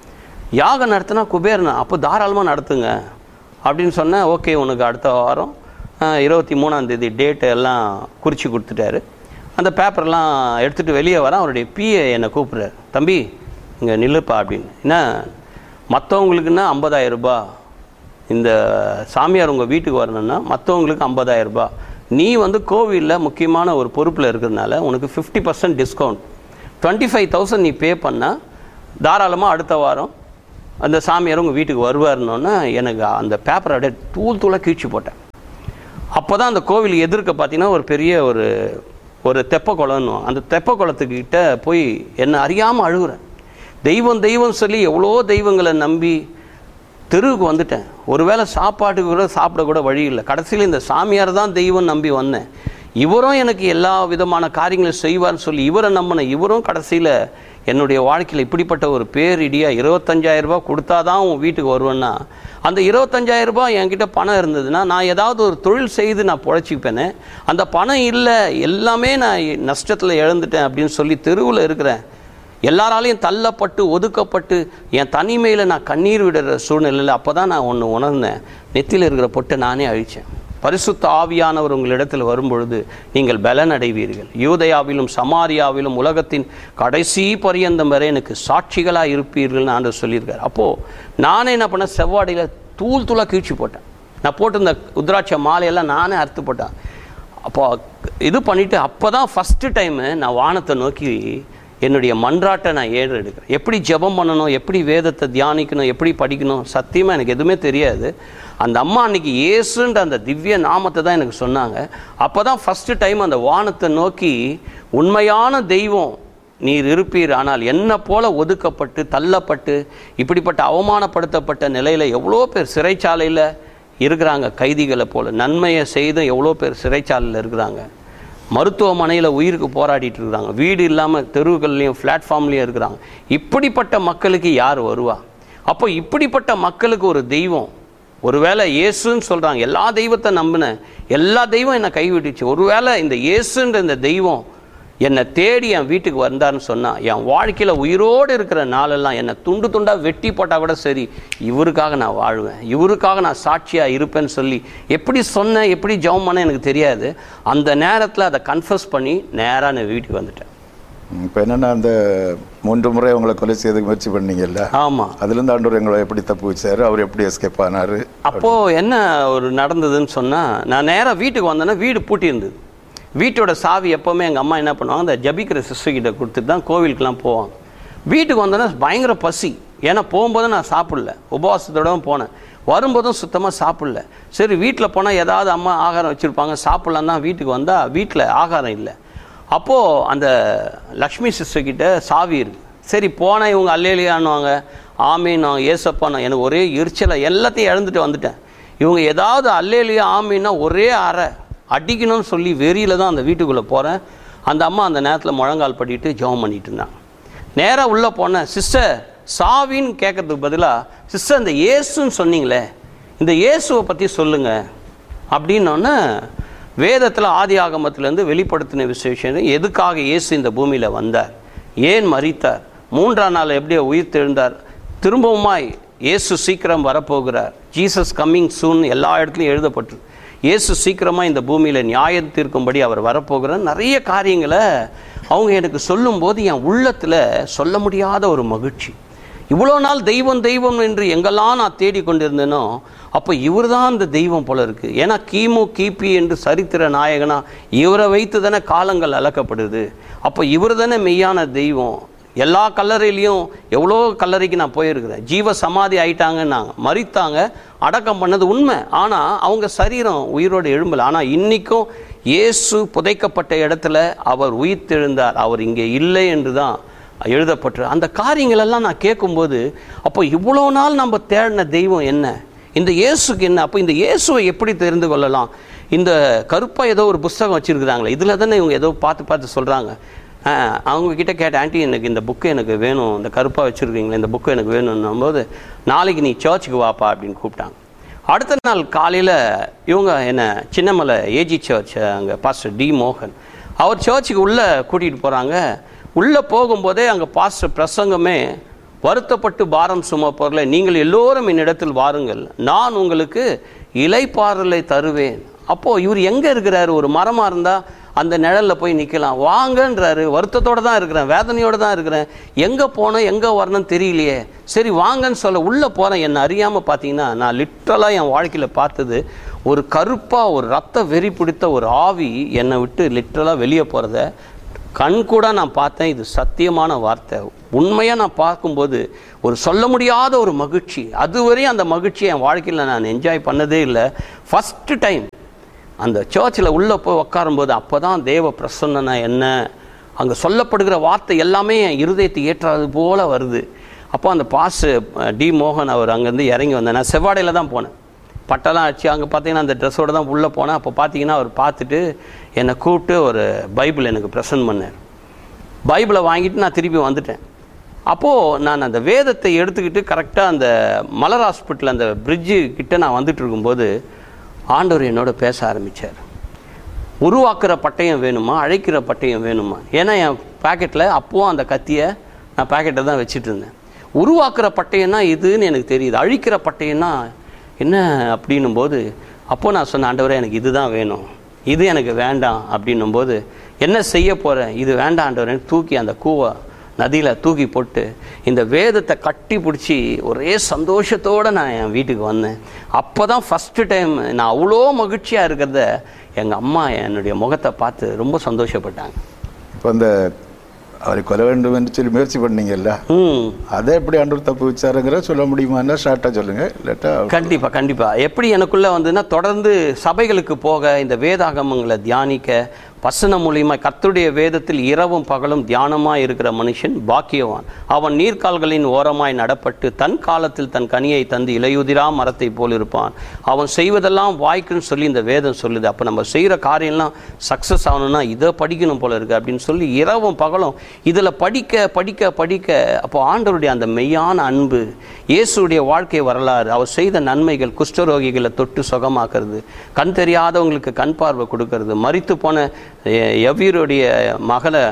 A: யாகம் நடத்தினா குபேரனா, அப்போ தாராளமாக நடத்துங்க அப்படின்னு சொன்னேன். ஓகே உனக்கு அடுத்த வாரம் இருபத்தி மூணாந்தேதி டேட்டு எல்லாம் குறித்து கொடுத்துட்டாரு. அந்த பேப்பர்லாம் எடுத்துகிட்டு வெளியே வரேன். அவருடைய பிஏ என்னை கூப்பிட்றாரு, தம்பி இங்கே நில்லுப்பா அப்படின்னு. என்ன மற்றவங்களுக்குன்னா ஐம்பதாயிரம் ரூபா, இந்த சாமியார் உங்கள் வீட்டுக்கு வரணுன்னா மற்றவங்களுக்கு ஐம்பதாயிரம் ரூபா, நீ வந்து கோவிலில் முக்கியமான ஒரு பொறுப்பில் இருக்கிறதுனால உனக்கு fifty percent discount, twenty five thousand நீ பே பண்ணால் தாராளமாக அடுத்த வாரம் அந்த சாமியார் உங்கள் வீட்டுக்கு வருவார்னோன்னா எனக்கு அந்த பேப்பரை அப்படியே தூள் தூளாக கீழ்ச்சி போட்டேன். அப்போ தான் அந்த கோவில் எதிர்க்க பார்த்தீங்கன்னா ஒரு பெரிய ஒரு ஒரு தெப்ப குளம்னு, அந்த தெப்ப குளத்துக்கிட்ட போய் என்னை அறியாமல் அழுகுறேன். தெய்வம் தெய்வம் சொல்லி எவ்வளோ தெய்வங்களை நம்பி தெருவுக்கு வந்துட்டேன். ஒருவேளை சாப்பாட்டுக்கு கூட சாப்பிடக்கூட வழி இல்லை. கடைசியில் இந்த சாமியார் தான் தெய்வம் நம்பி வந்தேன். இவரும் எனக்கு எல்லா விதமான காரியங்களும் செய்வார்னு சொல்லி இவரை நம்பினேன். இவரும் கடைசியில் என்னுடைய வாழ்க்கையில் இப்படிப்பட்ட ஒரு பேரிடியாக இருபத்தஞ்சாயிரம் ரூபாய் கொடுத்தா தான் உன் வீட்டுக்கு வருவேன்னா, அந்த இருபத்தஞ்சாயிரம் ரூபாய் என்கிட்ட பணம் இருந்ததுன்னா நான் ஏதாவது ஒரு தொழில் செய்து நான் பொழைச்சிப்பேனே. அந்த பணம் இல்லை, எல்லாமே நான் நஷ்டத்தில் இழந்துட்டேன் அப்படின்னு சொல்லி தெருவில் இருக்கிறேன். எல்லாராலையும் தள்ளப்பட்டு ஒதுக்கப்பட்டு என் தனிமையில் நான் கண்ணீர் விடுற சூழ்நிலையில் அப்போ தான் நான் ஒன்று உணர்ந்தேன். நெத்தியில் இருக்கிற பொட்டை நானே அழித்தேன். பரிசுத்த ஆவியானவர் உங்களிடத்தில் வரும்பொழுது நீங்கள் பலன் அடைவீர்கள். யூதயாவிலும் சமாரியாவிலும் உலகத்தின் கடைசி பரியந்தம் வரை எனக்கு சாட்சிகளாக இருப்பீர்கள்னு ஆண்டவர் சொல்லியிருக்கார். அப்போது நானே என்ன பண்ணேன், செவ்வாடியில் தூள் தூளாக கீழ்ச்சி போட்டேன். நான் போட்டு இந்த உத்ராட்ச மாலையெல்லாம் நானே அறுத்து போட்டேன். அப்போ இது பண்ணிவிட்டு அப்போ தான் ஃபஸ்ட்டு டைமு நான் வானத்தை நோக்கி என்னுடைய மன்றாட்டை நான் ஏறு எடுக்கிறேன். எப்படி ஜெபம் பண்ணணும், எப்படி வேதத்தை தியானிக்கணும், எப்படி படிக்கணும், சத்தியமாக எனக்கு எதுவுமே தெரியாது. அந்த அம்மா அன்றைக்கி இயேசுன்ற அந்த திவ்ய நாமத்தை தான் எனக்கு சொன்னாங்க. அப்போ தான் ஃபஸ்ட்டு டைம் அந்த வானத்தை நோக்கி உண்மையான தெய்வம் நீர் இருப்பீர், ஆனால் என்ன போல ஒதுக்கப்பட்டு தள்ளப்பட்டு இப்படிப்பட்ட அவமானப்படுத்தப்பட்ட நிலையில் எவ்வளோ பேர் சிறைச்சாலையில் இருக்கிறாங்க, கைதிகளை போல். நன்மையை செய்தும் எவ்வளோ பேர் சிறைச்சாலையில் இருக்கிறாங்க, மருத்துவமனையில் உயிருக்கு போராடிட்டு இருக்கிறாங்க, வீடு இல்லாமல் தெருவுகள்லையும் பிளாட்ஃபார்ம்லேயும் இருக்கிறாங்க. இப்படிப்பட்ட மக்களுக்கு யார் வருவா? அப்போ இப்படிப்பட்ட மக்களுக்கு ஒரு தெய்வம், ஒருவேளை இயேசுன்னு சொல்கிறாங்க, எல்லா தெய்வத்தை நம்பினேன், எல்லா தெய்வம் என்னை கைவிட்டுச்சு. ஒருவேளை இந்த இயேசுன்ற இந்த தெய்வம் என்னை தேடி என் வீட்டுக்கு வந்தார்னு சொன்னால் என் வாழ்க்கையில் உயிரோடு இருக்கிற நாளெல்லாம் என்னை துண்டு துண்டாக வெட்டி போட்டால் கூட சரி, இவருக்காக நான் வாழ்வேன், இவருக்காக நான் சாட்சியாக இருப்பேன்னு சொல்லி எப்படி சொன்னேன், எப்படி ஜெபம் பண்ண எனக்கு தெரியாது. அந்த நேரத்தில் அதை கன்ஃபஸ் பண்ணி நேராக நான் வீட்டுக்கு வந்துட்டேன்.
B: இப்போ என்னென்னா அந்த மூன்று முறை அவங்களை கொலை செய்யறதுக்கு முயற்சி பண்ணீங்கல்ல?
A: ஆமாம்.
B: அதுலேருந்து ஆண்டவர் எங்களை எப்படி தப்பு வச்சார், அவர் எப்படி எஸ்கேப் ஆனார்?
A: அப்போது என்ன ஒரு நடந்ததுன்னு சொன்னால், நான் நேராக வீட்டுக்கு வந்தேன்னா வீடு பூட்டி இருந்தது. வீட்டோட சாவி எப்போவுமே எங்கள் அம்மா என்ன பண்ணுவாங்க, அந்த ஜபிக்கிற சிஸ்டர்கிட்ட கொடுத்துட்டு தான் கோவிலுக்கெலாம் போவாங்க. வீட்டுக்கு வந்தோன்னா பயங்கர பசி, ஏன்னா போகும்போது நான் சாப்பிடல, உபவாசத்தோடவும் போனேன், வரும்போதும் சுத்தமாக சாப்பிடல. சரி வீட்டில் போனால் ஏதாவது அம்மா ஆகாரம் வச்சுருப்பாங்க, சாப்பிட்லாம் தான் வீட்டுக்கு வந்தால் வீட்டில் ஆகாரம் இல்லை. அப்போது அந்த லக்ஷ்மி சிஸ்டர்கிட்ட சாவி இருக்குது. சரி போனால் இவங்க அல்லேலியான்னுவாங்க, ஆமீன்னுவாங்க, ஏசப்பான்னு. எனக்கு ஒரே எரிச்சலை, எல்லாத்தையும் இழந்துட்டு வந்துட்டேன். இவங்க ஏதாவது அல்லேலியா ஆமீன்னா ஒரே அறை அடிக்கணும்னு சொல்லி வெறியில் தான் அந்த வீட்டுக்குள்ளே போகிறேன். அந்த அம்மா அந்த நேரத்தில் முழங்கால் படிட்டு ஜெபம் பண்ணிட்டு இருந்தாங்க. நேராக உள்ளே போனேன். சிஸ்டர் சாவின்னு கேட்குறதுக்கு பதிலாக, சிஸ்டர் இந்த இயேசுன்னு சொன்னீங்களே, இந்த இயேசுவை பற்றி சொல்லுங்கள் அப்படின்னோடனே, வேதத்தில் ஆதி ஆகமத்திலேருந்து வெளிப்படுத்தின விசேஷம், எதுக்காக இயேசு இந்த பூமியில் வந்தார், ஏன் மரித்தார், மூன்றாம் நாள் எப்படியோ உயிர் தெழுந்தார், திரும்பவுமாய் இயேசு சீக்கிரம் வரப்போகிறார், ஜீசஸ் கம்மிங் சூன் எல்லா இடத்துலையும் எழுதப்பட்டு, இயேசு சீக்கிரமாக இந்த பூமியில் நியாயம் தீர்க்கும்படி அவர் வரப்போகிறார். நிறைய காரியங்களை அவங்க எனக்கு சொல்லும்போது என் உள்ளத்தில் சொல்ல முடியாத ஒரு மகிழ்ச்சி. இவ்வளோ நாள் தெய்வம் தெய்வம் என்று எங்கெல்லாம் நான் தேடி கொண்டிருந்தேனோ, அப்போ இவர் தான் இந்த தெய்வம் போல இருக்குது. ஏன்னா கிமு கிபி என்று சரித்திர நாயகனா இவரை வைத்து தானே காலங்கள் அளக்கப்படுது. அப்போ இவர் தானே மெய்யான தெய்வம். எல்லா கல்லறையிலையும் எவ்வளோ கல்லறைக்கு நான் போயிருக்கிறேன். ஜீவ சமாதி ஆயிட்டாங்கன்னாங்க, மரித்தாங்க, அடக்கம் பண்ணது உண்மை. ஆனால் அவங்க சரீரம் உயிரோடு எழும்பலை. ஆனால் இன்றைக்கும் இயேசு புதைக்கப்பட்ட இடத்துல அவர் உயிர் தெழுந்தார், அவர் இங்கே இல்லை என்று தான் எழுதப்பட்டு. அந்த காரியங்களெல்லாம் நான் கேட்கும்போது, அப்போ இவ்வளோ நாள் நம்ம தேடின தெய்வம் என்ன, இந்த இயேசுக்கு என்ன, அப்போ இந்த இயேசுவை எப்படி தெரிந்து கொள்ளலாம்? இந்த கருப்பாக ஏதோ ஒரு புஸ்தகம் வச்சுருக்குறாங்களே, இதில் தானே இவங்க ஏதோ பார்த்து பார்த்து சொல்கிறாங்க. அவங்கக்கிட்ட கேட்டேன், ஆண்டி எனக்கு இந்த புக்கு எனக்கு வேணும், இந்த கருப்பாக வச்சுருக்கீங்களே இந்த புக்கு எனக்கு வேணும்னும் போது, நாளைக்கு நீ சர்ச்சுக்கு வாப்பா அப்படின்னு கூப்பிட்டாங்க. அடுத்த நாள் காலையில் இவங்க என்ன சின்னமலை ஏஜி சர்ச், அங்கே பாஸ்டர் டி மோகன், அவர் சர்ச்சுக்கு உள்ளே கூட்டிகிட்டு போகிறாங்க. உள்ளே போகும்போதே அங்கே பாஸ்டர் பிரசங்கமே, வருத்தப்பட்டு பாரம் சுமப்பவர்களே நீங்கள் எல்லோரும் என்னிடத்தில் வாருங்கள், நான் உங்களுக்கு இலைப்பாறலை தருவேன். அப்போது இவர் எங்கே இருக்கிறார்? ஒரு மரமாக இருந்தால் அந்த நிழலில் போய் நிற்கலாம். வாங்கன்றாரு. வருத்தத்தோடு தான் இருக்கிறேன், வேதனையோடு தான் இருக்கிறேன், எங்கே போனேன் எங்கே வரணும்னு தெரியலையே, சரி வாங்கன்னு சொல்ல உள்ளே போகிறேன். என்னை அறியாமல் பார்த்தீங்கன்னா நான் லிட்ரலாக என் வாழ்க்கையில் பார்த்தது ஒரு கருப்பாக ஒரு ரத்த வெறி பிடித்த ஒரு ஆவி என்னை விட்டு லிட்ரலாக வெளியே போகிறத கண் கூட நான் பார்த்தேன். இது சத்தியமான வார்த்தை. உண்மையாக நான் பார்க்கும்போது ஒரு சொல்ல முடியாத ஒரு மகிழ்ச்சி. அதுவரையும் அந்த மகிழ்ச்சியை என் வாழ்க்கையில் நான் என்ஜாய் பண்ணதே இல்லை. ஃபஸ்ட்டு டைம் அந்த சர்ச்சில் உள்ளே போய் உட்காரும்போது அப்போ தான் தேவ பிரசன்னா என்ன, அங்கே சொல்லப்படுகிற வார்த்தை எல்லாமே என் இருதயத்தை ஏற்றாது போல் வருது. அப்போ அந்த பாஸ் டி மோகன் அவர் அங்கேருந்து இறங்கி வந்தேன். நான் செவ்வாடையில் தான் போனேன், பட்டெல்லாம் அடிச்சு. அங்கே பார்த்தீங்கன்னா அந்த ட்ரெஸ்ஸோடு தான் உள்ளே போனேன். அப்போ பார்த்தீங்கன்னா அவர் பார்த்துட்டு என்னை கூப்பிட்டு ஒரு பைபிள் எனக்கு ப்ரெசன்ட் பண்ணார். பைபிளை வாங்கிட்டு நான் திருப்பி வந்துட்டேன். அப்போது நான் அந்த வேதத்தை எடுத்துக்கிட்டு கரெக்டாக அந்த மலர் ஹாஸ்பிட்டல் அந்த பிரிட்ஜு கிட்டே நான் வந்துட்டு இருக்கும்போது ஆண்டவர் என்னோட பேச ஆரம்பித்தார். உருவாக்குற பட்டயம் வேணுமா, அழைக்கிற பட்டயம் வேணுமா? ஏன்னா என் பேக்கெட்டில் அப்போவும் அந்த கத்தியை நான் பேக்கெட்டை தான் வச்சுட்டு இருந்தேன். உருவாக்குற பட்டயம்னா இதுன்னு எனக்கு தெரியுது, அழிக்கிற பட்டயம்னா என்ன அப்படின்னும் போது அப்போது நான் சொன்னேன், ஆண்டவரே எனக்கு இது தான் வேணும், இது எனக்கு வேண்டாம் அப்படின்னும் போது என்ன செய்ய போகிறேன், இது வேண்டாம் ஆண்டவரே தூக்கி அந்த கூவை நதியில் தூக்கி போட்டு இந்த வேதத்தை கட்டி பிடிச்சி ஒரே சந்தோஷத்தோடு நான் என் வீட்டுக்கு வந்தேன். அப்போ தான் ஃபஸ்ட்டு டைம் நான் அவ்வளோ மகிழ்ச்சியாக இருக்கிறத எங்கள் அம்மா என்னுடைய முகத்தை பார்த்து ரொம்ப சந்தோஷப்பட்டாங்க.
B: இப்போ அந்த அவரை கொலை வேண்டும் என்று சொல்லி முயற்சி பண்ணீங்கல்ல, அதை எப்படி ஆண்டவர் தப்பு வச்சாருங்கிற சொல்ல முடியுமா? ஷார்ட்டாக சொல்லுங்கள். இல்லாட்டா
A: கண்டிப்பாக கண்டிப்பாக எப்படி எனக்குள்ளே வந்துன்னா தொடர்ந்து சபைகளுக்கு போக, இந்த வேதாகமங்களை தியானிக்க, வசனம் மூலியமா கர்த்தருடைய வேதத்தில் இரவும் பகலும் தியானமாய் இருக்கிற மனுஷன் பாக்கியவான். அவன் நீர்க்கால்களின் ஓரமாய் நடப்பட்டு தன் காலத்தில் தன் கனியை தந்து இலையுதிரா மரத்தை போல் இருப்பான். அவன் செய்வதெல்லாம் வாய்க்குன்னு சொல்லி இந்த வேதம் சொல்லுது. அப்போ நம்ம செய்கிற காரியம்லாம் சக்ஸஸ் ஆகணும்னா இதை படிக்கணும் போல இருக்குது அப்படின்னு சொல்லி இரவும் பகலும் இதில் படிக்க படிக்க படிக்க அப்போ ஆண்டவருடைய அந்த மெய்யான அன்பு, இயேசுடைய வாழ்க்கை வரலாறு, அவர் செய்த நன்மைகள், குஷ்டரோகிகளை தொட்டு சுகமாக்குறது, கண் தெரியாதவங்களுக்கு கண் பார்வை கொடுக்கறது, மரித்து போன எவ்வீருடைய மகளை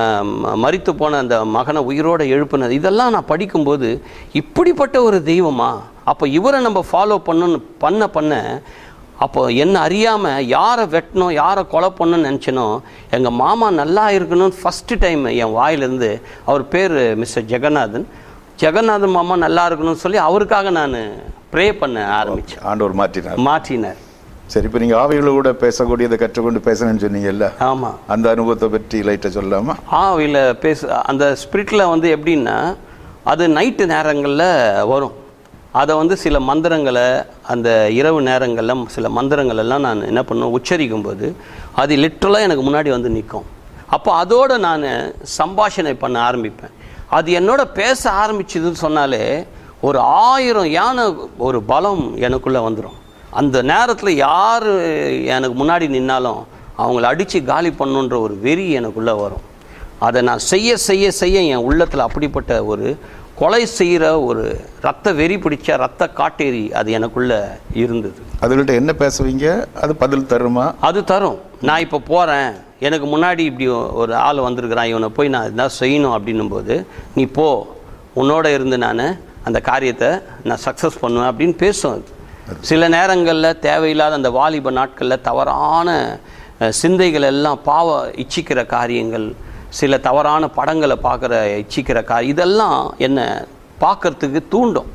A: மரித்து போன அந்த மகனை உயிரோடு எழுப்புனது, இதெல்லாம் நான் படிக்கும்போது இப்படிப்பட்ட ஒரு தெய்வமா? அப்போ இவரை நம்ம ஃபாலோ பண்ணணும் பண்ண பண்ண அப்போ என்ன அறியாமல் யாரை வெட்டணும் யாரை கொலை பண்ணணும்னு நினச்சினோ எங்கள் மாமா நல்லா இருக்கணும்னு ஃபஸ்ட்டு டைம் என் வாயிலிருந்து, அவர் பேர் மிஸ்டர் ஜெகநாதன், ஜெகநாதன் மாமா நல்லா இருக்கணும்னு சொல்லி அவருக்காக நான் ப்ரே பண்ண ஆரம்பித்தேன்.
B: ஆண்டவர் மாற்றினார்
A: மாற்றினார்
B: சரி, இப்போ நீங்கள் ஆவிகளை கூட பேசக்கூடியதை கற்றுக்கொண்டு பேசணும்னு சொன்னீங்கல்ல,
A: ஆமாம்,
B: அந்த அனுபவத்தை பற்றி லைட்டாக சொல்லாமா?
A: ஆவியில் பேச அந்த ஸ்பிரிட்டில் வந்து எப்படின்னா அது நைட்டு நேரங்களில் வரும். அதை வந்து சில மந்திரங்களை அந்த இரவு நேரங்களில் சில மந்திரங்கள் எல்லாம் நான் என்ன பண்ணுவேன் உச்சரிக்கும் போது அது லிட்ரலாக எனக்கு முன்னாடி வந்து நிற்கும். அப்போ அதோடு நான் சம்பாஷணை பண்ண ஆரம்பிப்பேன். அது என்னோட பேச ஆரம்பிச்சதுன்னு சொன்னாலே ஒரு ஆயிரம் யானை ஒரு பலம் எனக்குள்ளே வந்துடும். அந்த நேரத்தில் யார் எனக்கு முன்னாடி நின்னாலும் அவங்கள அடித்து காலி பண்ணுன்ற ஒரு வெறி எனக்குள்ளே வரும். அதை நான் செய்ய செய்ய செய்ய என் உள்ளத்தில் அப்படிப்பட்ட ஒரு கொலை செய்கிற ஒரு ரத்த வெறி பிடிச்ச ரத்த காட்டேரி அது எனக்குள்ளே இருந்தது.
B: அதுகிட்ட என்ன பேசுவீங்க? அது பதில் தருமா?
A: அது தரும். நான் இப்போ போகிறேன், எனக்கு முன்னாடி இப்படி ஒரு ஆள் வந்திருக்கிறான், இவனை போய் நான் இதான் செய்யணும் அப்படின்னும் போது நீ போ, உன்னோட இருந்து நான் அந்த காரியத்தை நான் சக்ஸஸ் பண்ணுவேன் அப்படின்னு பேசும். அது சில நேரங்களில் தேவையில்லாத அந்த வாலிப நாட்களில் தவறான சிந்தைகள் எல்லாம் பாவ இச்சிக்கிற காரியங்கள், சில தவறான படங்களை பார்க்குற இச்சிக்கிற காரியம், இதெல்லாம் என்னை பார்க்கறதுக்கு தூண்டும்.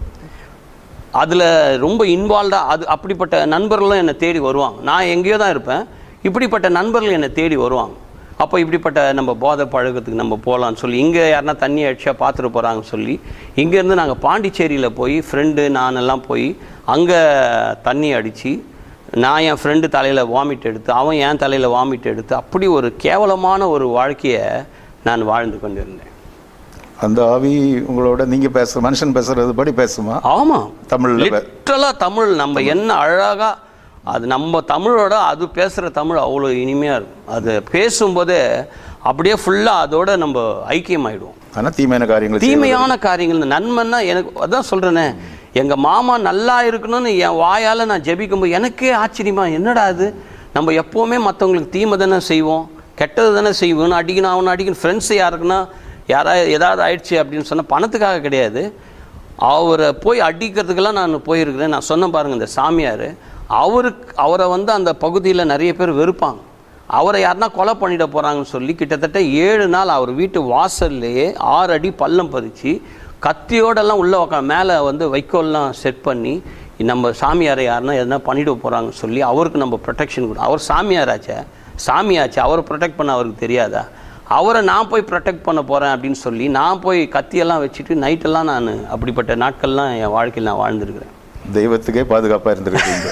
A: அதில் ரொம்ப இன்வால்வ்டாக அது அப்படிப்பட்ட நண்பர்களும் என்னை தேடி வருவாங்க. நான் எங்கேயோ தான் இருப்பேன், இப்படிப்பட்ட நண்பர்கள் என்னை தேடி வருவாங்க. அப்போ இப்படிப்பட்ட நம்ம போதை பழக்கத்துக்கு நம்ம போகலான்னு சொல்லி இங்கே யாருன்னா தண்ணி அடிச்சா பார்த்துட்டு போகிறாங்கன்னு சொல்லி இங்கேருந்து நாங்கள் பாண்டிச்சேரியில் போய் ஃப்ரெண்டு நான் எல்லாம் போய் அங்கே தண்ணி அடித்து நான் என் ஃப்ரெண்டு தலையில் வாமிட் எடுத்து அவன் என் தலையில் வாமிட் எடுத்து அப்படி ஒரு கேவலமான ஒரு வாழ்க்கையை நான் வாழ்ந்து கொண்டிருந்தேன்.
B: அந்த ஆவி உங்களோட நீங்கள் பேசுகிற மனுஷன் பேசுகிறது படி பேசுமா?
A: ஆமாம்,
B: தமிழ்
A: லிட்டரலாக தமிழ் நம்ம என்ன அழகாக அது நம்ம தமிழோட அது பேசுகிற தமிழ் அவ்வளோ இனிமையாக இருக்கும். அது பேசும்போதே அப்படியே ஃபுல்லாக அதோட நம்ம ஐக்கியமாயிடுவோம்.
B: ஆனால் தீமையான காரியங்கள்
A: தீமையான காரியங்கள் நன்மைன்னா எனக்கு அதான் சொல்கிறேனே, எங்கள் மாமா நல்லா இருக்கணும்னு என் வாயால் நான் ஜெபிக்கும்போது எனக்கே ஆச்சரியமா, என்னடா அது நம்ம எப்போவுமே மற்றவங்களுக்கு தீமை தானே செய்வோம், கெட்டது தானே செய்வோன்னு அடிக்கணும் அவனை அடிக்கணும். ஃப்ரெண்ட்ஸு யாருக்குன்னா யாராவது ஏதாவது ஆயிடுச்சு அப்படின்னு சொன்னால் பணத்துக்காக கிடையாது, அவரை போய் அடிக்கிறதுக்கெல்லாம் நான் போயிருக்கிறேன். நான் சொன்ன பாருங்கள், இந்த சாமியார் அவருக்கு அவரை வந்து அந்த பகுதியில் நிறைய பேர் வெறுப்பாங்க. அவரை யாருன்னா கொலை பண்ணிட போகிறாங்கன்னு சொல்லி கிட்டத்தட்ட ஏழு நாள் அவர் வீட்டு வாசல்லையே ஆறு அடி பள்ளம் பறித்து கத்தியோடெல்லாம் உள்ளே உக்கா மேலே வந்து வைக்கோல்லாம் செட் பண்ணி நம்ம சாமியாரை யாருன்னா எதனா பண்ணிட போகிறாங்கன்னு சொல்லி அவருக்கு நம்ம ப்ரொடெக்ஷன் கொடு. அவர் சாமியாராச்சே, சாமியாச்சு, அவரை ப்ரொடெக்ட் பண்ண அவருக்கு தெரியாதா? அவரை நான் போய் ப்ரொடெக்ட் பண்ண போகிறேன் அப்படின்னு சொல்லி நான் போய் கத்தியெல்லாம் வச்சுட்டு நைட்டெல்லாம் நான் அப்படிப்பட்ட நாட்கள்லாம் என் வாழ்க்கையில் நான் வாழ்ந்துருக்கிறேன்.
B: தெய்வத்துக்கே பாதுகாப்பாக இருந்திருக்கீங்க.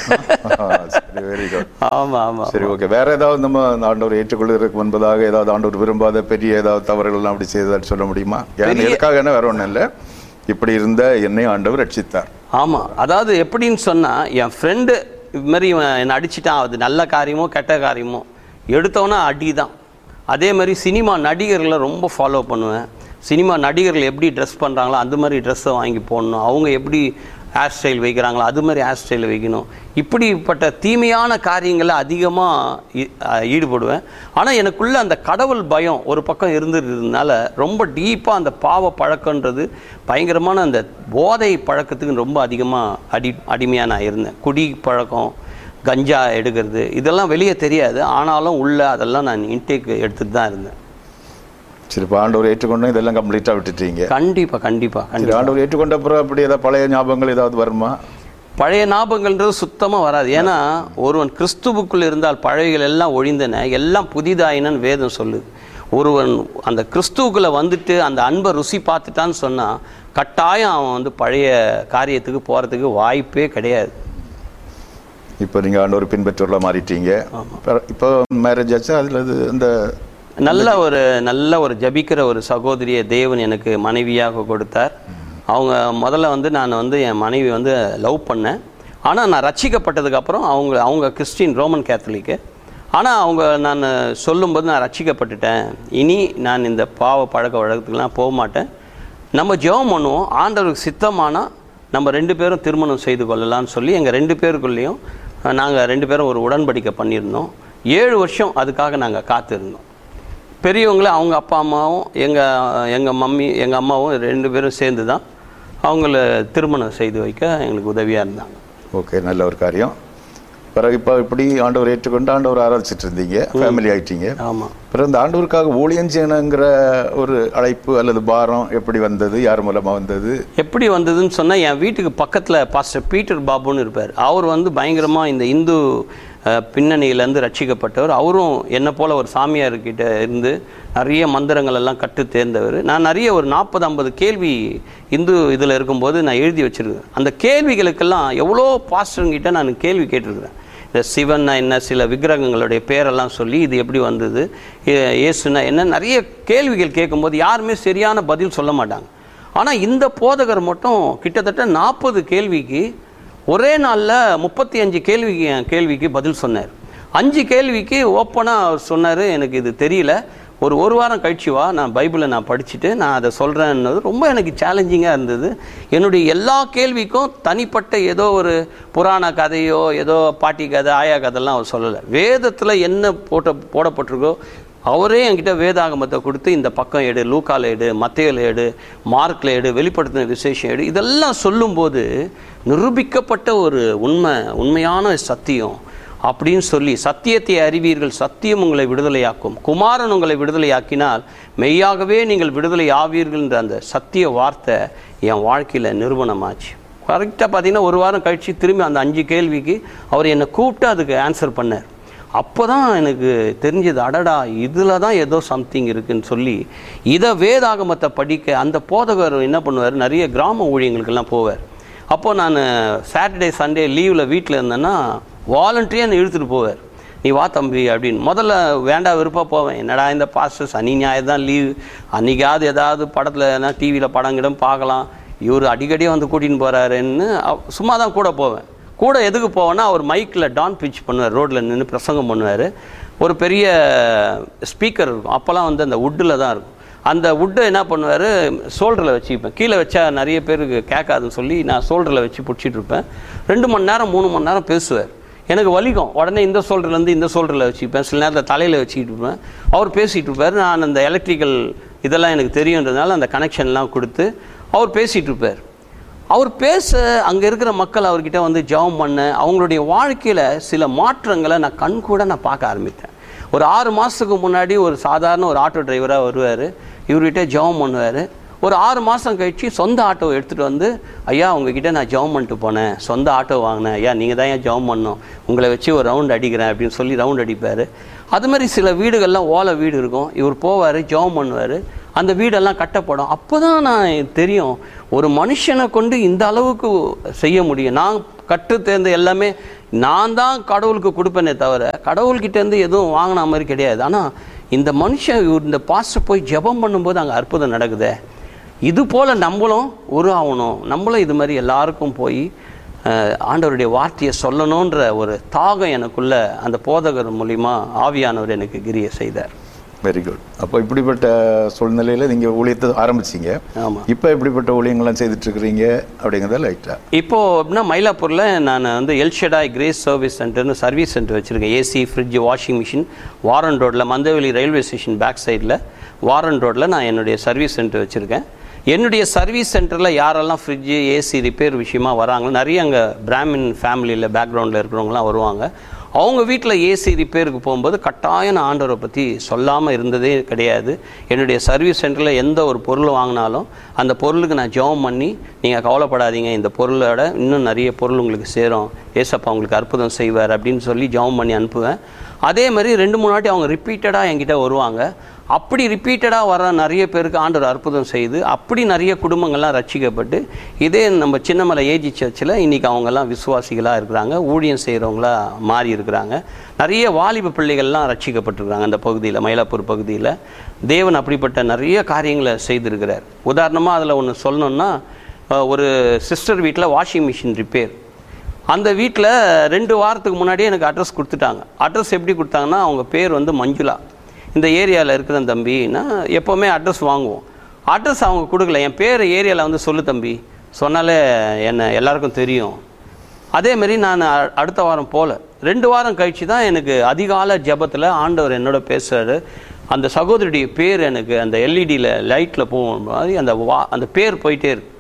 B: Very good.
A: ஆமாம் ஆமாம்.
B: சரி, ஓகே. வேற ஏதாவது நம்ம ஆண்டவர் ஏற்றுக்கொள்வதற்கு முன்பதாக ஏதாவது ஆண்டவர் விரும்பாத பெரிய ஏதாவது தவறுகள்லாம் அப்படி செய்ததான்னு சொல்ல முடியுமா? எதுக்காக என்ன வேற ஒன்றும் இல்லை, இப்படி இருந்த என்னை ஆண்டவர் ரட்சித்தார்.
A: ஆமாம், அதாவது எப்படின்னு சொன்னால் என் ஃப்ரெண்டு இது மாதிரி இவன் என்னை அடிச்சிட்டான், அது நல்ல காரியமோ கெட்ட காரியமோ எடுத்தவொன்னே அடி தான். அதே மாதிரி சினிமா நடிகர்களை ரொம்ப ஃபாலோ பண்ணுவேன். சினிமா நடிகர்கள் எப்படி ட்ரெஸ் பண்ணுறாங்களோ அந்த மாதிரி ட்ரெஸ்ஸை வாங்கி போடணும், அவங்க எப்படி ஹேர் ஸ்டைல் வைக்கிறாங்களோ அது மாதிரி ஹேர் ஸ்டைல் வைக்கணும். இப்படிப்பட்ட தீமையான காரியங்களை அதிகமாக ஈடுபடுவேன். ஆனால் எனக்குள்ளே அந்த கடவுள் பயம் ஒரு பக்கம் இருந்துருந்ததுனால ரொம்ப டீப்பாக அந்த பாவ பழக்கன்றது பயங்கரமான அந்த போதை பழக்கத்துக்கு ரொம்ப அதிகமாக அடி அடிமையாக நான் இருந்தேன். குடி பழக்கம், கஞ்சா எடுக்கிறது இதெல்லாம் வெளியே தெரியாது, ஆனாலும் உள்ளே அதெல்லாம் நான் இன்டேக் எடுத்துகிட்டு தான் இருந்தேன்.
B: சரி, இப்போ ஆண்டவர் ஏற்றுக்கொண்டு இதெல்லாம் கம்ப்ளீட்டாக விட்டுட்டீங்க?
A: கண்டிப்பாக கண்டிப்பாக கண்டிப்பாக.
B: ஆண்டவர் ஏற்றுக்கொண்ட அப்புறம் அப்படி ஏதாவது பழைய ஞாபகங்கள் ஏதாவது வருமா?
A: பழைய ஞாபகங்கள்ன்றது சுத்தமாக வராது. ஏன்னா ஒருவன் கிறிஸ்துவுக்குள் இருந்தால் பழையகள் எல்லாம் ஒழிந்தன, எல்லாம் புதிதாயினன்னு வேதம் சொல்லுது. ஒருவன் அந்த கிறிஸ்துவுக்குள்ளே வந்துட்டு அந்த அன்பை ருசி பார்த்துட்டான்னு சொன்னால் கட்டாயம் அவன் வந்து பழைய காரியத்துக்கு போகிறதுக்கு வாய்ப்பே கிடையாது.
B: இப்போ நீங்கள் ஆண்டவர் பின்பற்றவர்களாக மாறிட்டீங்க. இப்போ மேரேஜ் ஆச்சு, அதில் அது அந்த
A: நல்ல ஒரு நல்ல ஒரு ஜபிக்கிற ஒரு சகோதரியை தேவன் எனக்கு மனைவியாக கொடுத்தார். அவங்க முதல்ல வந்து நான் வந்து என் மனைவி வந்து லவ் பண்ணேன். ஆனால் நான் ரட்சிக்கப்பட்டதுக்கப்புறம் அவங்க அவங்க கிறிஸ்டின் ரோமன் கேத்தலிக்கு. ஆனால் அவங்க நான் சொல்லும்போது நான் ரட்சிக்கப்பட்டுட்டேன், இனி நான் இந்த பாவ பழக்க வழக்கத்துக்குலாம் போக மாட்டேன், நம்ம ஜெபம் பண்ணுவோம், ஆண்டவருக்கு சித்தமானால் நம்ம ரெண்டு பேரும் திருமணம் செய்து கொள்ளலான்னு சொல்லி எங்கள் ரெண்டு பேருக்குள்ளேயும் நாங்கள் ரெண்டு பேரும் ஒரு உடன்படிக்கை பண்ணியிருந்தோம். ஏழு வருஷம் அதுக்காக நாங்கள் காத்திருந்தோம். பெரியவங்கள அவங்க அப்பா அம்மாவும் எங்கள் எங்கள் மம்மி எங்கள் அம்மாவும் ரெண்டு பேரும் சேர்ந்து தான் அவங்கள திருமணம் செய்து வைக்க எங்களுக்கு உதவியாக இருந்தாங்க.
B: ஓகே, நல்ல ஒரு காரியம். பிறகு இப்போ இப்படி ஆண்டவர் ஏற்றுக்கொண்டு ஆண்டவர் ஆராய்ச்சிட்டு இருந்தீங்க, ஃபேமிலி ஆகிட்டீங்க.
A: ஆமாம்.
B: பிறகு இந்த ஆண்டவருக்காக ஊழியம் செய்யணுங்கிற ஒரு அழைப்பு அல்லது பாரம் எப்படி வந்தது, யார் மூலமாக வந்தது?
A: எப்படி வந்ததுன்னு சொன்னால் என் வீட்டுக்கு பக்கத்தில் பாஸ்டர் பீட்டர் பாபுன்னு இருப்பார். அவர் வந்து பயங்கரமாக இந்த இந்து பின்னணியிலேருந்து ரட்சிக்கப்பட்டவர். அவரும் என்னை போல் ஒரு சாமியார்கிட்ட இருந்து நிறைய மந்திரங்கள் எல்லாம் கற்று தேர்ந்தவர். நான் நிறைய ஒரு நாற்பது ஐம்பது கேள்வி இந்து இதில் இருக்கும்போது நான் எழுதி வச்சுருக்கேன். அந்த கேள்விகளுக்கெல்லாம் எவ்வளோ பாஸ்டர்கிட்ட நான் கேள்வி கேட்டிருக்கிறேன். இந்த சிவன்னா என்ன, சில விக்கிரகங்களுடைய பேரெல்லாம் சொல்லி இது எப்படி வந்தது, இயேசுனா என்ன, நிறைய கேள்விகள் கேட்கும்போது யாருமே சரியான பதில் சொல்ல மாட்டாங்க. ஆனால் இந்த போதகர் மட்டும் கிட்டத்தட்ட நாற்பது கேள்விக்கு ஒரே நாளில் முப்பத்தி அஞ்சு கேள்விக்கு கேள்விக்கு பதில் சொன்னார். அஞ்சு கேள்விக்கு ஓப்பனாக அவர் சொன்னார், எனக்கு இது தெரியல, ஒரு ஒரு வாரம் கழிச்சு வா, நான் பைபிளை நான் படிச்சுட்டு நான் அதை சொல்கிறேன்னது ரொம்ப எனக்கு சேலஞ்சிங்காக இருந்தது. என்னுடைய எல்லா கேள்விக்கும் தனிப்பட்ட ஏதோ ஒரு புராண கதையோ ஏதோ பாட்டி கதை ஆயா கதைலாம் அவர் சொல்லலை. வேதத்தில் என்ன போட்ட போடப்பட்டிருக்கோ அவரே என்கிட்ட வேதாகமத்தை கொடுத்து இந்த பக்கம் எடு, லூக்கால எடு, மத்தேயுல எடு, மார்க்கில் எடு, வெளிப்படுத்தின விசேஷம் எடு, இதெல்லாம் சொல்லும்போது நிரூபிக்கப்பட்ட ஒரு உண்மை, உண்மையான சத்தியம் அப்படின்னு சொல்லி, சத்தியத்தை அறிவீர்கள், சத்தியம் உங்களை விடுதலையாக்கும், குமாரன் உங்களை விடுதலையாக்கினால் மெய்யாகவே நீங்கள் விடுதலை ஆவீர்கள்ன்ற அந்த சத்திய வார்த்தை என் வாழ்க்கையில் நிறுவனமாச்சு. கரெக்டாக பார்த்தீங்கன்னா ஒரு வாரம் கழித்து திரும்பி அந்த அஞ்சு கேள்விக்கு அவர் என்னை கூப்பிட்டு அதுக்கு ஆன்சர் பண்ணார். அப்போ தான் எனக்கு தெரிஞ்சது, அடடா இதில் தான் ஏதோ சம்திங் இருக்குதுன்னு சொல்லி இதை வேதாகமத்தை படிக்க அந்த போதகர் என்ன பண்ணுவார், நிறைய கிராம ஊழியங்களுக்கெல்லாம் போவார். அப்போது நான் சாட்டர்டே சண்டே லீவில் வீட்டில் இருந்தேன்னா வாலண்டரியாக என்னை இழுத்துட்டு போவார், நீ வா தம்பி அப்படின்னு. முதல்ல வேண்டாம் விருப்பம் போவேன், என்னடா இந்த பாஸ்டர் சனி ஞாயிறு தான் லீவு, அன்றைக்காவது ஏதாவது படத்தில் என்ன டிவியில் படம் கிடம் பார்க்கலாம், இவர் அடிக்கடியாக வந்து கூட்டின்னு போகிறாருன்னு சும்மா தான் கூட போவேன். கூட எதுக்கு போவேன்னா அவர் மைக்கில் டான் பிச் பண்ணுவார், ரோட்டில் நின்று பிரசங்கம் பண்ணுவார். ஒரு பெரிய ஸ்பீக்கர் இருக்கும், அப்போல்லாம் வந்து அந்த வுட்டில் தான் இருக்கும். அந்த வுட்டை என்ன பண்ணுவார், ஷோல்டரில் வச்சுப்பேன், கீழே வச்சா நிறைய பேருக்கு கேட்காதுன்னு சொல்லி நான் ஷோல்டரில் வச்சு பிடிச்சிட்டு இருப்பேன். ரெண்டு மணி நேரம் மூணு மணி நேரம் பேசுவார், எனக்கு வலிக்கும், உடனே இந்த ஷோல்டர்லேருந்து இந்த ஷோல்டரில் வச்சுப்பேன், சில நேரத்தில் தலையில் வச்சுக்கிட்டு இருப்பேன். அவர் பேசிகிட்டு இருப்பார், நான் அந்த எலக்ட்ரிக்கல் இதெல்லாம் எனக்கு தெரியுன்றதுனால அந்த கனெக்ஷன்லாம் கொடுத்து அவர் பேசிகிட்டு இருப்பார். அவர் பேச அங்கே இருக்கிற மக்கள் அவர்கிட்ட வந்து ஜெபம் பண்ண, அவங்களுடைய வாழ்க்கையில் சில மாற்றங்களை நான் கண் கூட நான் பார்க்க ஆரம்பித்தேன். ஒரு ஆறு மாதத்துக்கு முன்னாடி ஒரு சாதாரண ஒரு ஆட்டோ டிரைவராக வருவார், இவர்கிட்ட ஜெபம் பண்ணுவார். ஒரு ஆறு மாதம் கழித்து சொந்த ஆட்டோவை எடுத்துகிட்டு வந்து, ஐயா உங்ககிட்ட நான் ஜெபம் பண்ணிட்டு போனேன், சொந்த ஆட்டோ வாங்கினேன், ஐயா நீங்கள் தான் ஏன் ஜெபம் பண்ணணும், உங்களை வச்சு ஒரு ரவுண்ட் அடிக்கிறேன் அப்படின்னு சொல்லி ரவுண்ட் அடிப்பார். அது மாதிரி சில வீடுகள்லாம் ஓலை வீடு இருக்கும், இவர் போவார் ஜெபம் பண்ணுவார், அந்த வீடெல்லாம் கட்டப்படும். அப்போ தான் நான் தெரியும் ஒரு மனுஷனை கொண்டு இந்த அளவுக்கு செய்ய முடியும். நான் கற்று தேர்ந்த எல்லாமே நான் தான் கடவுளுக்கு கொடுப்பேனே தவிர கடவுள்கிட்டேருந்து எதுவும் வாங்கின மாதிரி கிடையாது. ஆனால் இந்த மனுஷன் இந்த பாஸ்டர் போய் ஜெபம் பண்ணும்போது அங்கே அற்புதம் நடக்குதே, இது போல் நம்மளும் உருவாகணும், நம்மளும் இது மாதிரி எல்லாருக்கும் போய் ஆண்டவருடைய வார்த்தையை சொல்லணுன்ற ஒரு தாகம் எனக்குள்ள அந்த போதகர் மூலிமா ஆவியானவர் எனக்கு கிரியை செய்தார்.
B: Very good. அப்போ இப்படிப்பட்ட சூழ்நிலையில் நீங்கள் ஊழியத்தை ஆரம்பிச்சிங்க. ஆமாம். இப்போ இப்படிப்பட்ட ஊழியங்கள்லாம் செய்துட்ருக்குறீங்க அப்படிங்கிறத லைட்டாக இப்போது அப்படின்னா மயிலாப்பூரில் நான் வந்து El Shaddai grace service சென்டர்னு service centre வச்சுருக்கேன். AC, fridge, washing machine Warren ரோட்டில், மந்தவெளி ரயில்வே ஸ்டேஷன் பேக் சைடில் வாரன் ரோட்டில் நான் என்னுடைய சர்வீஸ் சென்டர் வச்சுருக்கேன். என்னுடைய சர்வீஸ் சென்டரில் யாரெல்லாம் ஃப்ரிட்ஜு, ஏசி ரிப்பேர் விஷயமாக வராங்களோ, நிறைய அங்கே பிராமின் ஃபேமிலியில் பேக்ரவுண்டில் இருக்கிறவங்களாம் வருவாங்க. அவங்க வீட்டில் ஏசி ரிப்பேருக்கு போகும்போது கட்டாயம் நான் ஆண்டவரை பற்றி சொல்லாமல் இருந்ததே கிடையாது. என்னுடைய சர்வீஸ் சென்டரில் எந்த ஒரு பொருள் வாங்கினாலும் அந்த பொருளுக்கு நான் ஜெபம் பண்ணி, நீங்கள் கவலைப்படாதீங்க, இந்த பொருளோட இன்னும் நிறைய பொருள் உங்களுக்கு சேரும், ஏசப்பா உங்களுக்கு அற்புதம் செய்வார் அப்படின்னு சொல்லி ஜெபம் பண்ணி அனுப்புவேன். அதே மாதிரி ரெண்டு மூணு வாட்டி அவங்க ரிப்பீட்டடாக என்கிட்ட வருவாங்க. அப்படி ரிப்பீட்டடாக வர நிறைய பேருக்கு ஆண்டவர் அற்புதம் செய்து அப்படி நிறைய குடும்பங்கள்லாம் ரட்சிக்கப்பட்டு, இதே நம்ம சின்னமலை ஏஜி சர்ச்சில் இன்றைக்கி அவங்கெல்லாம் விசுவாசிகளாக இருக்கிறாங்க, ஊழியம் செய்கிறவங்களா மாறி இருக்கிறாங்க. நிறைய வாலிப பிள்ளைகள்லாம் ரட்சிக்கப்பட்டிருக்கிறாங்க அந்த பகுதியில், மயிலாப்பூர் பகுதியில். தேவன் அப்படிப்பட்ட நிறைய காரியங்களை செய்திருக்கிறார். உதாரணமாக அதில் ஒன்று சொல்லணுன்னா, ஒரு சிஸ்டர் வீட்டில் வாஷிங் மிஷின் ரிப்பேர். அந்த வீட்டில் ரெண்டு வாரத்துக்கு முன்னாடியே எனக்கு அட்ரஸ் கொடுத்துட்டாங்க. அட்ரஸ் எப்படி கொடுத்தாங்கன்னா, அவங்க பேர் வந்து மஞ்சுளா, இந்த ஏரியாவில் இருக்கிற தம்பின்னா எப்போவுமே அட்ரஸ் வாங்குவோம். அட்ரஸ் அவங்க கொடுக்கல, என் பேர் ஏரியாவில் வந்து சொல்லு தம்பி சொன்னாலே என்ன எல்லாருக்கும் தெரியும். அதேமாரி நான் அடுத்த வாரம் போல் ரெண்டு வாரம் கழித்து தான் எனக்கு அதிகால ஜபத்தில் ஆண்டவர் என்னோட பேசுகிறாரு. அந்த சகோதரியுடைய பேர் எனக்கு அந்த எல்இடியில் லைட்டில் போகும் மாதிரி அந்த வா அந்த பேர் போயிட்டே இருக்கு.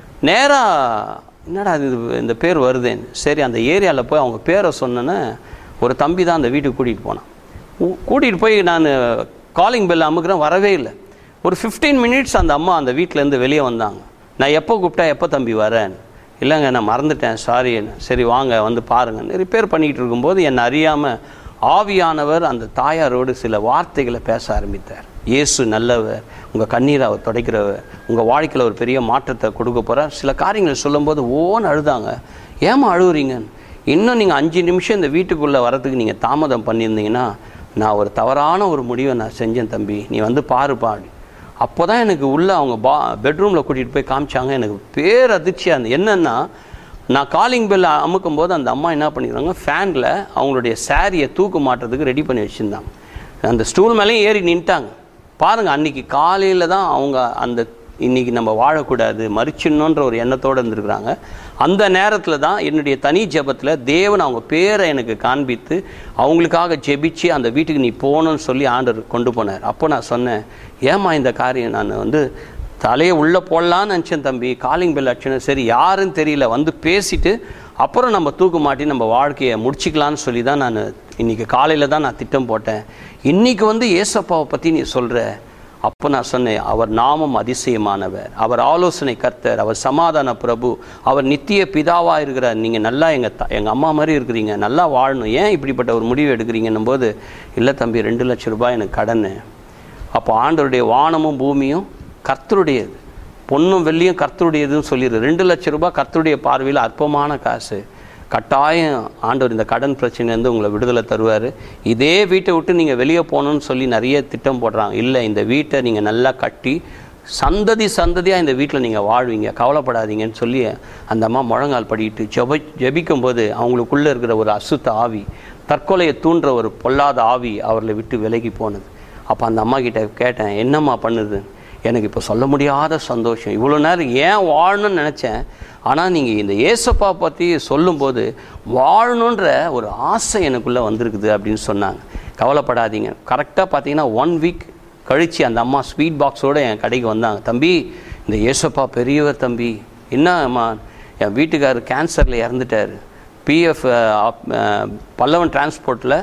B: நேராக என்னடா இது இந்த பேர் வருதேன்னு சரி அந்த ஏரியாவில் போய் அவங்க பேரை சொன்னேன்னு ஒரு தம்பி தான் அந்த வீட்டுக்கு கூட்டிகிட்டு போனான். கூட்டிகிட்டு போய் நான் காலிங் பெல் அமுக்கிறேன், வரவே இல்லை. ஒரு ஃபிஃப்டீன் மினிட்ஸ் அந்த அம்மா அந்த வீட்டிலேருந்து வெளியே வந்தாங்க. நான் எப்போ கூப்பிட்டா எப்போ தம்பி வரேன், இல்லைங்க நான் மறந்துட்டேன் சாரி, சரி வாங்க வந்து பாருங்கள். ரிப்பேர் பண்ணிக்கிட்டு இருக்கும்போது என்னை அறியாமல் ஆவியானவர் அந்த தாயாரோடு சில வார்த்தைகளை பேச ஆரம்பித்தார். இயேசு நல்லவர், உங்கள் கண்ணீரை அவர் துடைக்கிறவர், உங்கள் வாழ்க்கையில் ஒரு பெரிய மாற்றத்தை கொடுக்க போகிறார். சில காரியங்களை சொல்லும்போது ஓன்னு அழுதாங்க. ஏமா அழுகுறீங்கன்னு, இன்னும் நீங்கள் அஞ்சு நிமிஷம் இந்த வீட்டுக்குள்ளே வரத்துக்கு நீங்கள் தாமதம் பண்ணியிருந்தீங்கன்னா நான் ஒரு தவறான ஒரு முடிவை நான் செஞ்சேன் தம்பி, நீ வந்து பாருப்பா. அப்போ தான் எனக்கு உள்ளே அவங்க பா பெட்ரூமில் கூட்டிகிட்டு போய் காமிச்சாங்க. எனக்கு பேர் அதிர்ச்சியாக இருந்தது. என்னென்னா, நான் காலிங் பெல் அமுக்கும் போது அந்த அம்மா என்ன பண்ணிடுறாங்க, ஃபேனில் அவங்களுடைய சாரியை தூக்கு மாட்டுறதுக்கு ரெடி பண்ணி வச்சுருந்தாங்க. அந்த ஸ்டூல் மேலேயும் ஏறி நின்ட்டாங்க. பாருங்கள், அன்றைக்கி காலையில் தான் அவங்க அந்த இன்றைக்கி நம்ம வாழக்கூடாது மறிச்சிடணுன்ற ஒரு எண்ணத்தோடு இருந்துருக்குறாங்க. அந்த நேரத்தில் தான் என்னுடைய தனி ஜெபத்தில் தேவன் அவங்க பேரை எனக்கு காண்பித்து அவங்களுக்காக ஜெபிச்சு அந்த வீட்டுக்கு நீ போகணுன்னு சொல்லி ஆண்டவர் கொண்டு போனார். அப்போ நான் சொன்னேன், ஏம்மா இந்த காரியம் நான் வந்து தலையை உள்ளே போடலான்னு நினச்சேன் தம்பி, காலிங் பெல் அடிச்சேன்னு, சரி யாருன்னு தெரியல வந்து பேசிவிட்டு அப்புறம் நம்ம தூக்கு மாட்டி நம்ம வாழ்க்கையை முடிச்சிக்கலான்னு சொல்லி தான் நான் இன்றைக்கி காலையில் தான் நான் திட்டம் போட்டேன். இன்றைக்கி வந்து ஏசப்பாவை பற்றி நீ சொல்கிற. அப்போ நான் சொன்னேன், அவர் நாமம் அதிசயமானவர், அவர் ஆலோசனை கர்த்தர், அவர் சமாதான பிரபு, அவர் நித்திய பிதாவாக இருக்கிறார். நீங்கள் நல்லா எங்கள் த எங்கள் அம்மா மாதிரி இருக்கிறீங்க, நல்லா வாழணும், ஏன் இப்படிப்பட்ட ஒரு முடிவு எடுக்கிறீங்கன்னும் போது, இல்லை தம்பி ரெண்டு லட்சம் ரூபாய் எனக்கு கடன். அப்போ ஆண்டவருடைய வானமும் பூமியும் கர்த்தருடையது, பொண்ணும் வெள்ளியும் கர்த்தருடையதுன்னு சொல்லிடுது. ரெண்டு லட்சம் ரூபாய் கர்த்தருடைய பார்வையில் அற்பமான காசு. கட்டாயம் ஆண்டவர் இந்த கடன் பிரச்சனைலேருந்து உங்களை விடுதலை தருவார். இதே வீட்டை விட்டு நீங்கள் வெளியே போகணுன்னு சொல்லி நிறைய திட்டம் போடுறாங்க. இல்லை, இந்த வீட்டை நீங்கள் நல்லா கட்டி சந்ததி சந்ததியாக இந்த வீட்டில் நீங்கள் வாழ்வீங்க, கவலைப்படாதீங்கன்னு சொல்லி அந்த அம்மா முழங்கால் படிக்கிட்டு ஜெப ஜெபிக்கும்போது அவங்களுக்குள்ளே இருக்கிற ஒரு அசுத்த ஆவி, தற்கொலையை தூண்டுற ஒரு பொல்லாத ஆவி அவர்களை விட்டு விலகி போனது. அப்போ அந்த அம்மா கிட்ட கேட்டேன், என்னம்மா பண்ணுது? எனக்கு இப்போ சொல்ல முடியாத சந்தோஷம், இவ்வளோ நேரம் ஏன் வாழணும்னு நினச்சேன், ஆனால் நீங்கள் இந்த ஏசப்பா பற்றி சொல்லும்போது வாழணுன்ற ஒரு ஆசை எனக்குள்ளே வந்திருக்குது அப்படின்னு சொன்னாங்க. கவலைப்படாதீங்க. கரெக்டாக பார்த்தீங்கன்னா ஒன் வீக் கழித்து அந்த அம்மா ஸ்வீட் பாக்ஸோடு என் கடைக்கு வந்தாங்க. தம்பி, இந்த ஏசப்பா பெரியவர் தம்பி, என்னம்மா என் வீட்டுக்காரர் கேன்சரில் இறந்துட்டார், பிஎஃப் பல்லவன் டிரான்ஸ்போர்ட்டில்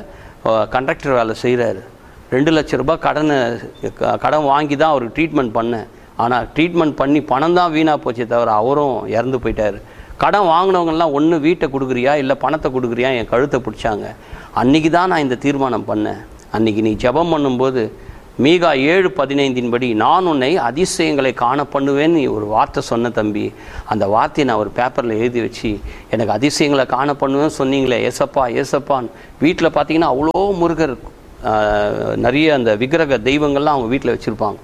A: கண்டக்டர் வேலை செய்கிறாரு. ரெண்டு லட்ச ரூபாய் கடனை கடன் வாங்கி தான் அவருக்கு ட்ரீட்மெண்ட் பண்ணேன். ஆனால் ட்ரீட்மெண்ட் பண்ணி பணம் தான் வீணாக போச்சே தவிர அவரும் இறந்து போயிட்டார். கடன் வாங்கினவங்கெல்லாம் ஒன்று வீட்டை கொடுக்குறியா இல்லை பணத்தை கொடுக்குறியா என் கழுத்தை பிடிச்சாங்க. அன்றைக்கி தான் நான் இந்த தீர்மானம் பண்ணேன். அன்றைக்கி நீ ஜெபம் பண்ணும்போது மீகா ஏழு பதினைந்தின் படி நான் உன்னை அதிசயங்களை காண பண்ணுவேன்னு ஒரு வார்த்தை சொன்ன தம்பி. அந்த வார்த்தையை நான் ஒரு பேப்பரில் எழுதி வச்சு எனக்கு அதிசயங்களை காண பண்ணுவேன்னு சொன்னீங்களே ஏசப்பா ஏசப்பான்னு. வீட்டில் பார்த்தீங்கன்னா அவ்வளோ முருகர் நிறைய அந்த விக்கிரக தெய்வங்கள்லாம் அவங்க வீட்டில் வச்சுருப்பாங்க.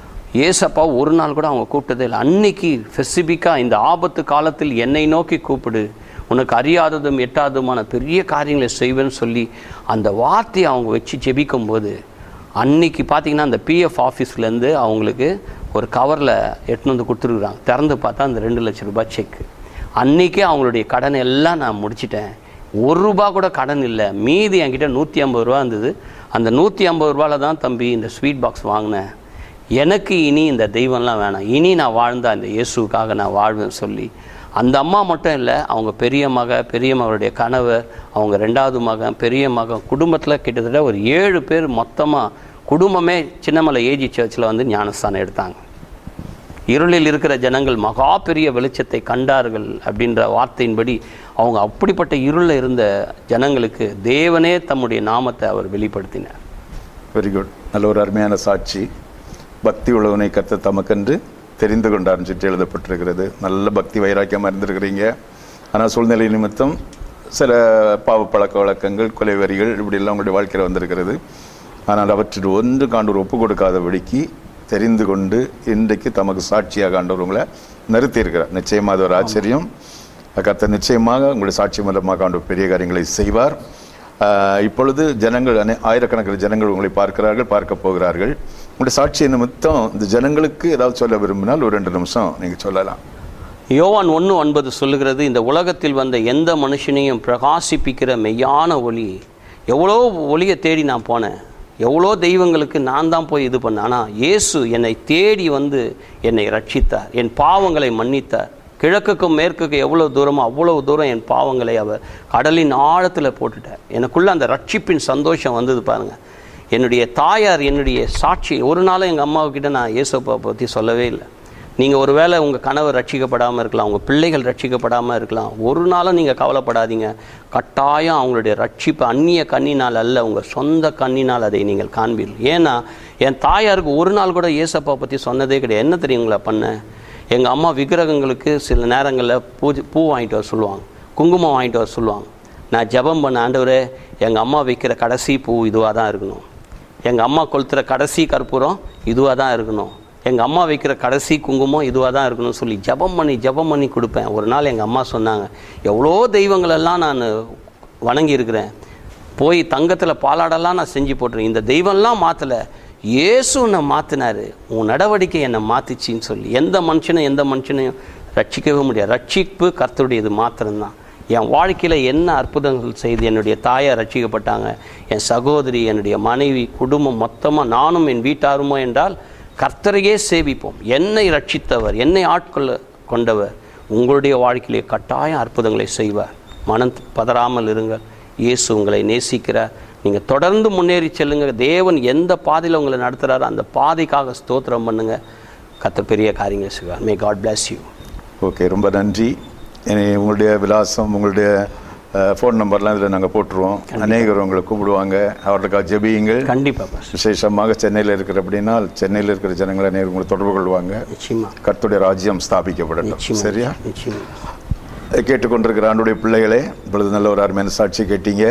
A: ஏசப்பா ஒரு நாள் கூட அவங்க கூப்பிட்டதே இல்லை. அன்னைக்கு ஸ்பெசிஃபிக்காக இந்த ஆபத்து காலத்தில் என்னை நோக்கி கூப்பிடு, உனக்கு அறியாததும் எட்டாததுமான பெரிய காரியங்களை செய்வேன்னு சொல்லி அந்த வார்த்தையை அவங்க வச்சு ஜெபிக்கும்போது அன்னைக்கு பார்த்திங்கன்னா அந்த பிஎஃப் ஆஃபீஸ்லேருந்து அவங்களுக்கு ஒரு கவரில் எட்டுன்னு வந்து கொடுத்துருக்குறாங்க. திறந்து பார்த்தா அந்த ரெண்டு லட்ச ரூபாய் செக்கு. அன்றைக்கே அவங்களுடைய கடனை எல்லாம் நான் முடிச்சிட்டேன். ஒரு ரூபா கூட கடன் இல்லை. மீதி என்கிட்ட நூற்றி ஐம்பது ரூபா இருந்தது. அந்த நூற்றி ஐம்பது ரூபாவில் தான் தம்பி இந்த ஸ்வீட் பாக்ஸ் வாங்கினேன். எனக்கு இனி இந்த தெய்வம்லாம் வேணாம், இனி நான் வாழ்ந்த அந்த இயேசுக்காக நான் வாழ்வேன்னு சொல்லி அந்த அம்மா மட்டும் இல்லை, அவங்க பெரிய மக பெரிய மகளுடைய கணவர், அவங்க ரெண்டாவது மகன் பெரிய மகன், குடும்பத்தில் கிட்டத்தட்ட ஒரு ஏழு பேர் மொத்தமாக குடும்பமே சின்னமலை ஏஜி சர்ச்சில் வந்து ஞானஸ்தானம் எடுத்தாங்க. இருளில் இருக்கிற ஜனங்கள் மகா பெரிய வெளிச்சத்தை கண்டார்கள் அப்படின்ற வார்த்தையின்படி அவங்க அப்படிப்பட்ட இருளில் இருந்த ஜனங்களுக்கு தேவனே தம்முடைய நாமத்தை அவர் வெளிப்படுத்தினார்.
B: Very good. நல்ல ஒரு அருமையான சாட்சி. பக்தி உள்ளவனை கர்த்தர் தமக்கென்று தெரிந்து கொண்டார்னு சுற்றி எழுதப்பட்டிருக்கிறது. நல்ல பக்தி வைராக்கியமாக இருந்திருக்கிறீங்க. ஆனால் சூழ்நிலை நிமித்தம் சில பாவ பழக்க வழக்கங்கள், கொலை வரிகள் இப்படியெல்லாம் உங்களுடைய வாழ்க்கையில் வந்திருக்கிறது. ஆனால் அவற்றில் ஒன்று காண்டவர் ஒப்பு கொடுக்காதபடிக்கு தெரிந்து கொண்டு இன்றைக்கு தமக்கு சாட்சியாக ஆண்டவர் உங்களை நிறுத்தியிருக்கிறார். நிச்சயமாக அது ஒரு ஆச்சரியம். கர்த்தர் நிச்சயமாக உங்களுடைய சாட்சி மூலமாக ஆண்டவர் பெரிய காரியங்களை செய்வார். இப்பொழுது ஜனங்கள் ஆயிரக்கணக்கில் ஜனங்கள் உங்களை பார்க்கிறார்கள், பார்க்க போகிறார்கள். உங்களுடைய சாட்சியை நிமித்தம் இந்த ஜனங்களுக்கு ஏதாவது சொல்ல விரும்பினால் ஒரு ரெண்டு நிமிஷம் நீங்கள் சொல்லலாம்.
A: யோவான் ஒன்று ஒன்பது சொல்லுகிறது, இந்த உலகத்தில் வந்த எந்த மனுஷனையும் பிரகாசிப்பிக்கிற மெய்யான ஒளி. எவ்வளோ ஒளியை தேடி நான் போனேன், எவ்வளோ தெய்வங்களுக்கு நான் தான் போய் இது பண்ணேன். ஆனால் இயேசு என்னை தேடி வந்து என்னை ரட்சித்தார், என் பாவங்களை மன்னித்தார். கிழக்குக்கும் மேற்குக்கும் எவ்வளோ தூரமோ அவ்வளோ தூரம் என் பாவங்களை அவர் கடலின் ஆழத்தில் போட்டுட்டார். எனக்குள்ளே அந்த ரட்சிப்பின் சந்தோஷம் வந்தது பாருங்கள். என்னுடைய தாயார் என்னுடைய சாட்சி ஒரு நாளும் எங்கள் அம்மாவுக்கிட்ட நான் இயேசுப்பை பற்றி சொல்லவே இல்லை. நீங்கள் ஒரு வேளை உங்கள் கணவர் ரட்சிக்கப்படாமல் இருக்கலாம், உங்கள் பிள்ளைகள் ரட்சிக்கப்படாமல் இருக்கலாம், ஒரு நாளும் நீங்கள் கவலைப்படாதீங்க. கட்டாயம் அவங்களுடைய ரட்சிப்பு அந்நிய கண்ணினால் அல்ல, உங்கள் சொந்த கண்ணினால் அதை நீங்கள் காண்பீர்கள். ஏன்னா என் தாயாருக்கு ஒரு நாள் கூட இயேசப்பா பற்றி சொன்னதே கிடையாது. என்ன தெரியுங்களா பண்ண, எங்கள் அம்மா விக்கிரகங்களுக்கு சில நேரங்களில் பூஜை பூ வாங்கிட்டு வர சொல்லுவாங்க, குங்குமம் வாங்கிட்டு வர சொல்லுவாங்க. நான் ஜெபம் பண்ண, ஆண்டவரே எங்கள் அம்மா வைக்கிற கடைசி பூ இதுவாக தான் இருக்கணும், எங்கள் அம்மா கொளுத்துற கடைசி கற்பூரம் இதுவாக தான் இருக்கணும், எங்கள் அம்மா வைக்கிற கடைசி குங்குமம் இதுவாக தான் இருக்கணும்னு சொல்லி ஜெபம் பண்ணி ஜெபம் பண்ணி கொடுப்பேன். ஒரு நாள் எங்கள் அம்மா சொன்னாங்க, எவ்வளோ தெய்வங்களெல்லாம் நான் வணங்கியிருக்கிறேன், போய் தங்கத்தில் பாலாடெல்லாம் நான் செஞ்சு போட்டுறேன், இந்த தெய்வம்லாம் மாற்றலை, இயேசு என்னை மாற்றினார், உன் நடவடிக்கை என்னை மாற்றிச்சின்னு சொல்லி. எந்த மனுஷனும் எந்த மனுஷனையும் ரட்சிக்கவே முடியாது. ரட்சிப்பு கர்த்தருடையது மாத்திரம்தான். என் வாழ்க்கையில் என்ன அற்புதங்கள் செய்து என்னுடைய தாயார் ரட்சிக்கப்பட்டாங்க, என் சகோதரி, என்னுடைய மனைவி, குடும்பம் மொத்தமாக நானும் என் வீட்டாருமோ என்றால் கர்த்தரையே சேவிப்போம். என்னை ரட்சித்தவர், என்னை ஆட்கொள்ள கொண்டவர் உங்களுடைய வாழ்க்கையிலே கட்டாயம் அற்புதங்களை செய்வார். மனம் பதறாமல் இருங்கள். இயேசு உங்களை நேசிக்கிறார். நீங்கள் தொடர்ந்து முன்னேறி செல்லுங்க. தேவன் எந்த பாதையில் உங்களை நடத்துகிறாரோ அந்த பாதைக்காக ஸ்தோத்திரம் பண்ணுங்க. கர்த்தர் பெரிய காரியங்களை செய்வார். May God bless you.
B: Okay, ரொம்ப நன்றி. உங்களுடைய விலாசம், உங்களுடைய ஃபோன் நம்பர்லாம் இதில் நாங்கள் போட்டுருவோம். அநேகர் உங்களை கூப்பிடுவாங்க, அவர்களுக்காக ஜெபியுங்கள்.
A: கண்டிப்பாக.
B: விசேஷமாக சென்னையில் இருக்கிற அப்படின்னா சென்னையில் இருக்கிற ஜனங்களை அநேகர் உங்களை தொடர்பு கொள்வாங்க. கர்த்தருடைய ராஜ்யம் ஸ்தாபிக்கப்படட்டும். சரியா? கேட்டுக்கொண்டிருக்கிற ஆண்டுடைய பிள்ளைகளே, இப்பொழுது நல்ல ஒரு அருமையான சாட்சி கேட்டீங்க.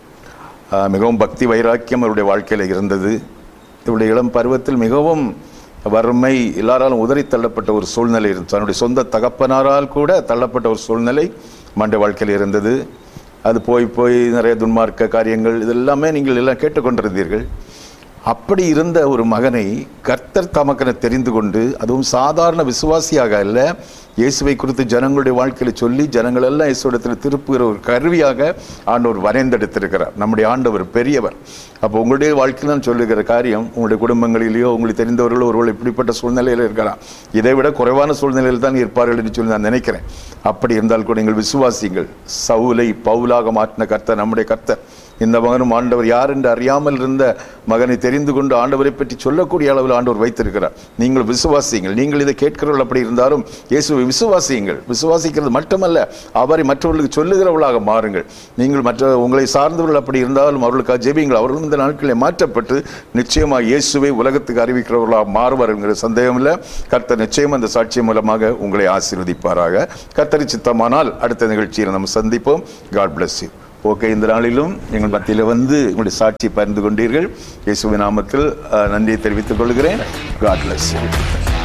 B: மிகவும் பக்தி வைராக்கியம் அவருடைய வாழ்க்கையில் இருந்தது. இவருடைய இளம் பருவத்தில் மிகவும் வறுமை, எல்லாராலும் உதறி தள்ளப்பட்ட ஒரு சூழ்நிலை இருந்தது. தன்னுடைய சொந்த தகப்பனாரால் கூட தள்ளப்பட்ட ஒரு சூழ்நிலை மண்டைய வாழ்க்கையில் இருந்தது. அது போய் போய் நிறைய துன்மார்க்க காரியங்கள் இதெல்லாமே நீங்கள் எல்லாம் கேட்டுக்கொண்டிருந்தீர்கள். அப்படி இருந்த ஒரு மகனை கர்த்தர் தமக்கென தெரிந்து கொண்டு, அதுவும் சாதாரண விசுவாசியாக அல்ல, இயேசுவை குறித்து ஜனங்களுடைய வாழ்க்கையில் சொல்லி ஜனங்கள் எல்லாம் இயேசுவிடத்தில் திருப்புகிற ஒரு கருவியாக ஆண்டவர் வரைந்தெடுத்திருக்கிறார். நம்முடைய ஆண்டவர் பெரியவர். அப்போ உங்களுடைய வாழ்க்கையில் நான் சொல்லுகிற காரியம், உங்களுடைய குடும்பங்களிலேயோ உங்களுக்கு தெரிந்தவர்களோ ஒருவர் இப்படிப்பட்ட சூழ்நிலையில் இருக்கலாம், இதை விட குறைவான சூழ்நிலையில் தான் இருப்பார்கள் என்று சொல்லி நான் நினைக்கிறேன். அப்படி இருந்தால் கூட நீங்கள் விசுவாசிங்கள். சவுலை பவுலாக மாற்றின கர்த்தர் நம்முடைய கர்த்தர். இந்த மகனும் ஆண்டவர் யார் என்று அறியாமல் இருந்த மகனை தெரிந்து கொண்டு ஆண்டவரை பற்றி சொல்லக்கூடிய அளவில் ஆண்டவர் வைத்திருக்கிறார். நீங்கள் விசுவாசியுங்கள். நீங்கள் இதை கேட்கிறவர்கள் அப்படி இருந்தாலும் இயேசுவை விசுவாசியுங்கள். விசுவாசிக்கிறது மட்டுமல்ல, அவரை மற்றவர்களுக்கு சொல்லுகிறவர்களாக மாறுங்கள். நீங்கள் மற்ற உங்களை சார்ந்தவர்கள் அப்படி இருந்தாலும் அவர்களுக்காக ஜெபியுங்கள். அவர்களும் இந்த நாட்களில் மாற்றப்பட்டு நிச்சயமாக இயேசுவை உலகத்துக்கு அறிவிக்கிறவர்களாக மாறுவார் என்கிற சந்தேகம் இல்லை. கர்த்தர் நிச்சயம் அந்த சாட்சி மூலமாக உங்களை ஆசீர்வதிப்பாராக. கர்த்தர் சித்தமானால் அடுத்த நிகழ்ச்சியில் நம்ம சந்திப்போம். God bless you. ஓகே, இந்த நாளிலும் எங்கள் மத்தியில் வந்து உங்களுடைய சாட்சி பகிர்ந்து கொண்டீர்கள். இயேசுவின் நாமத்தில் நன்றியை தெரிவித்துக் கொள்கிறேன். God bless you.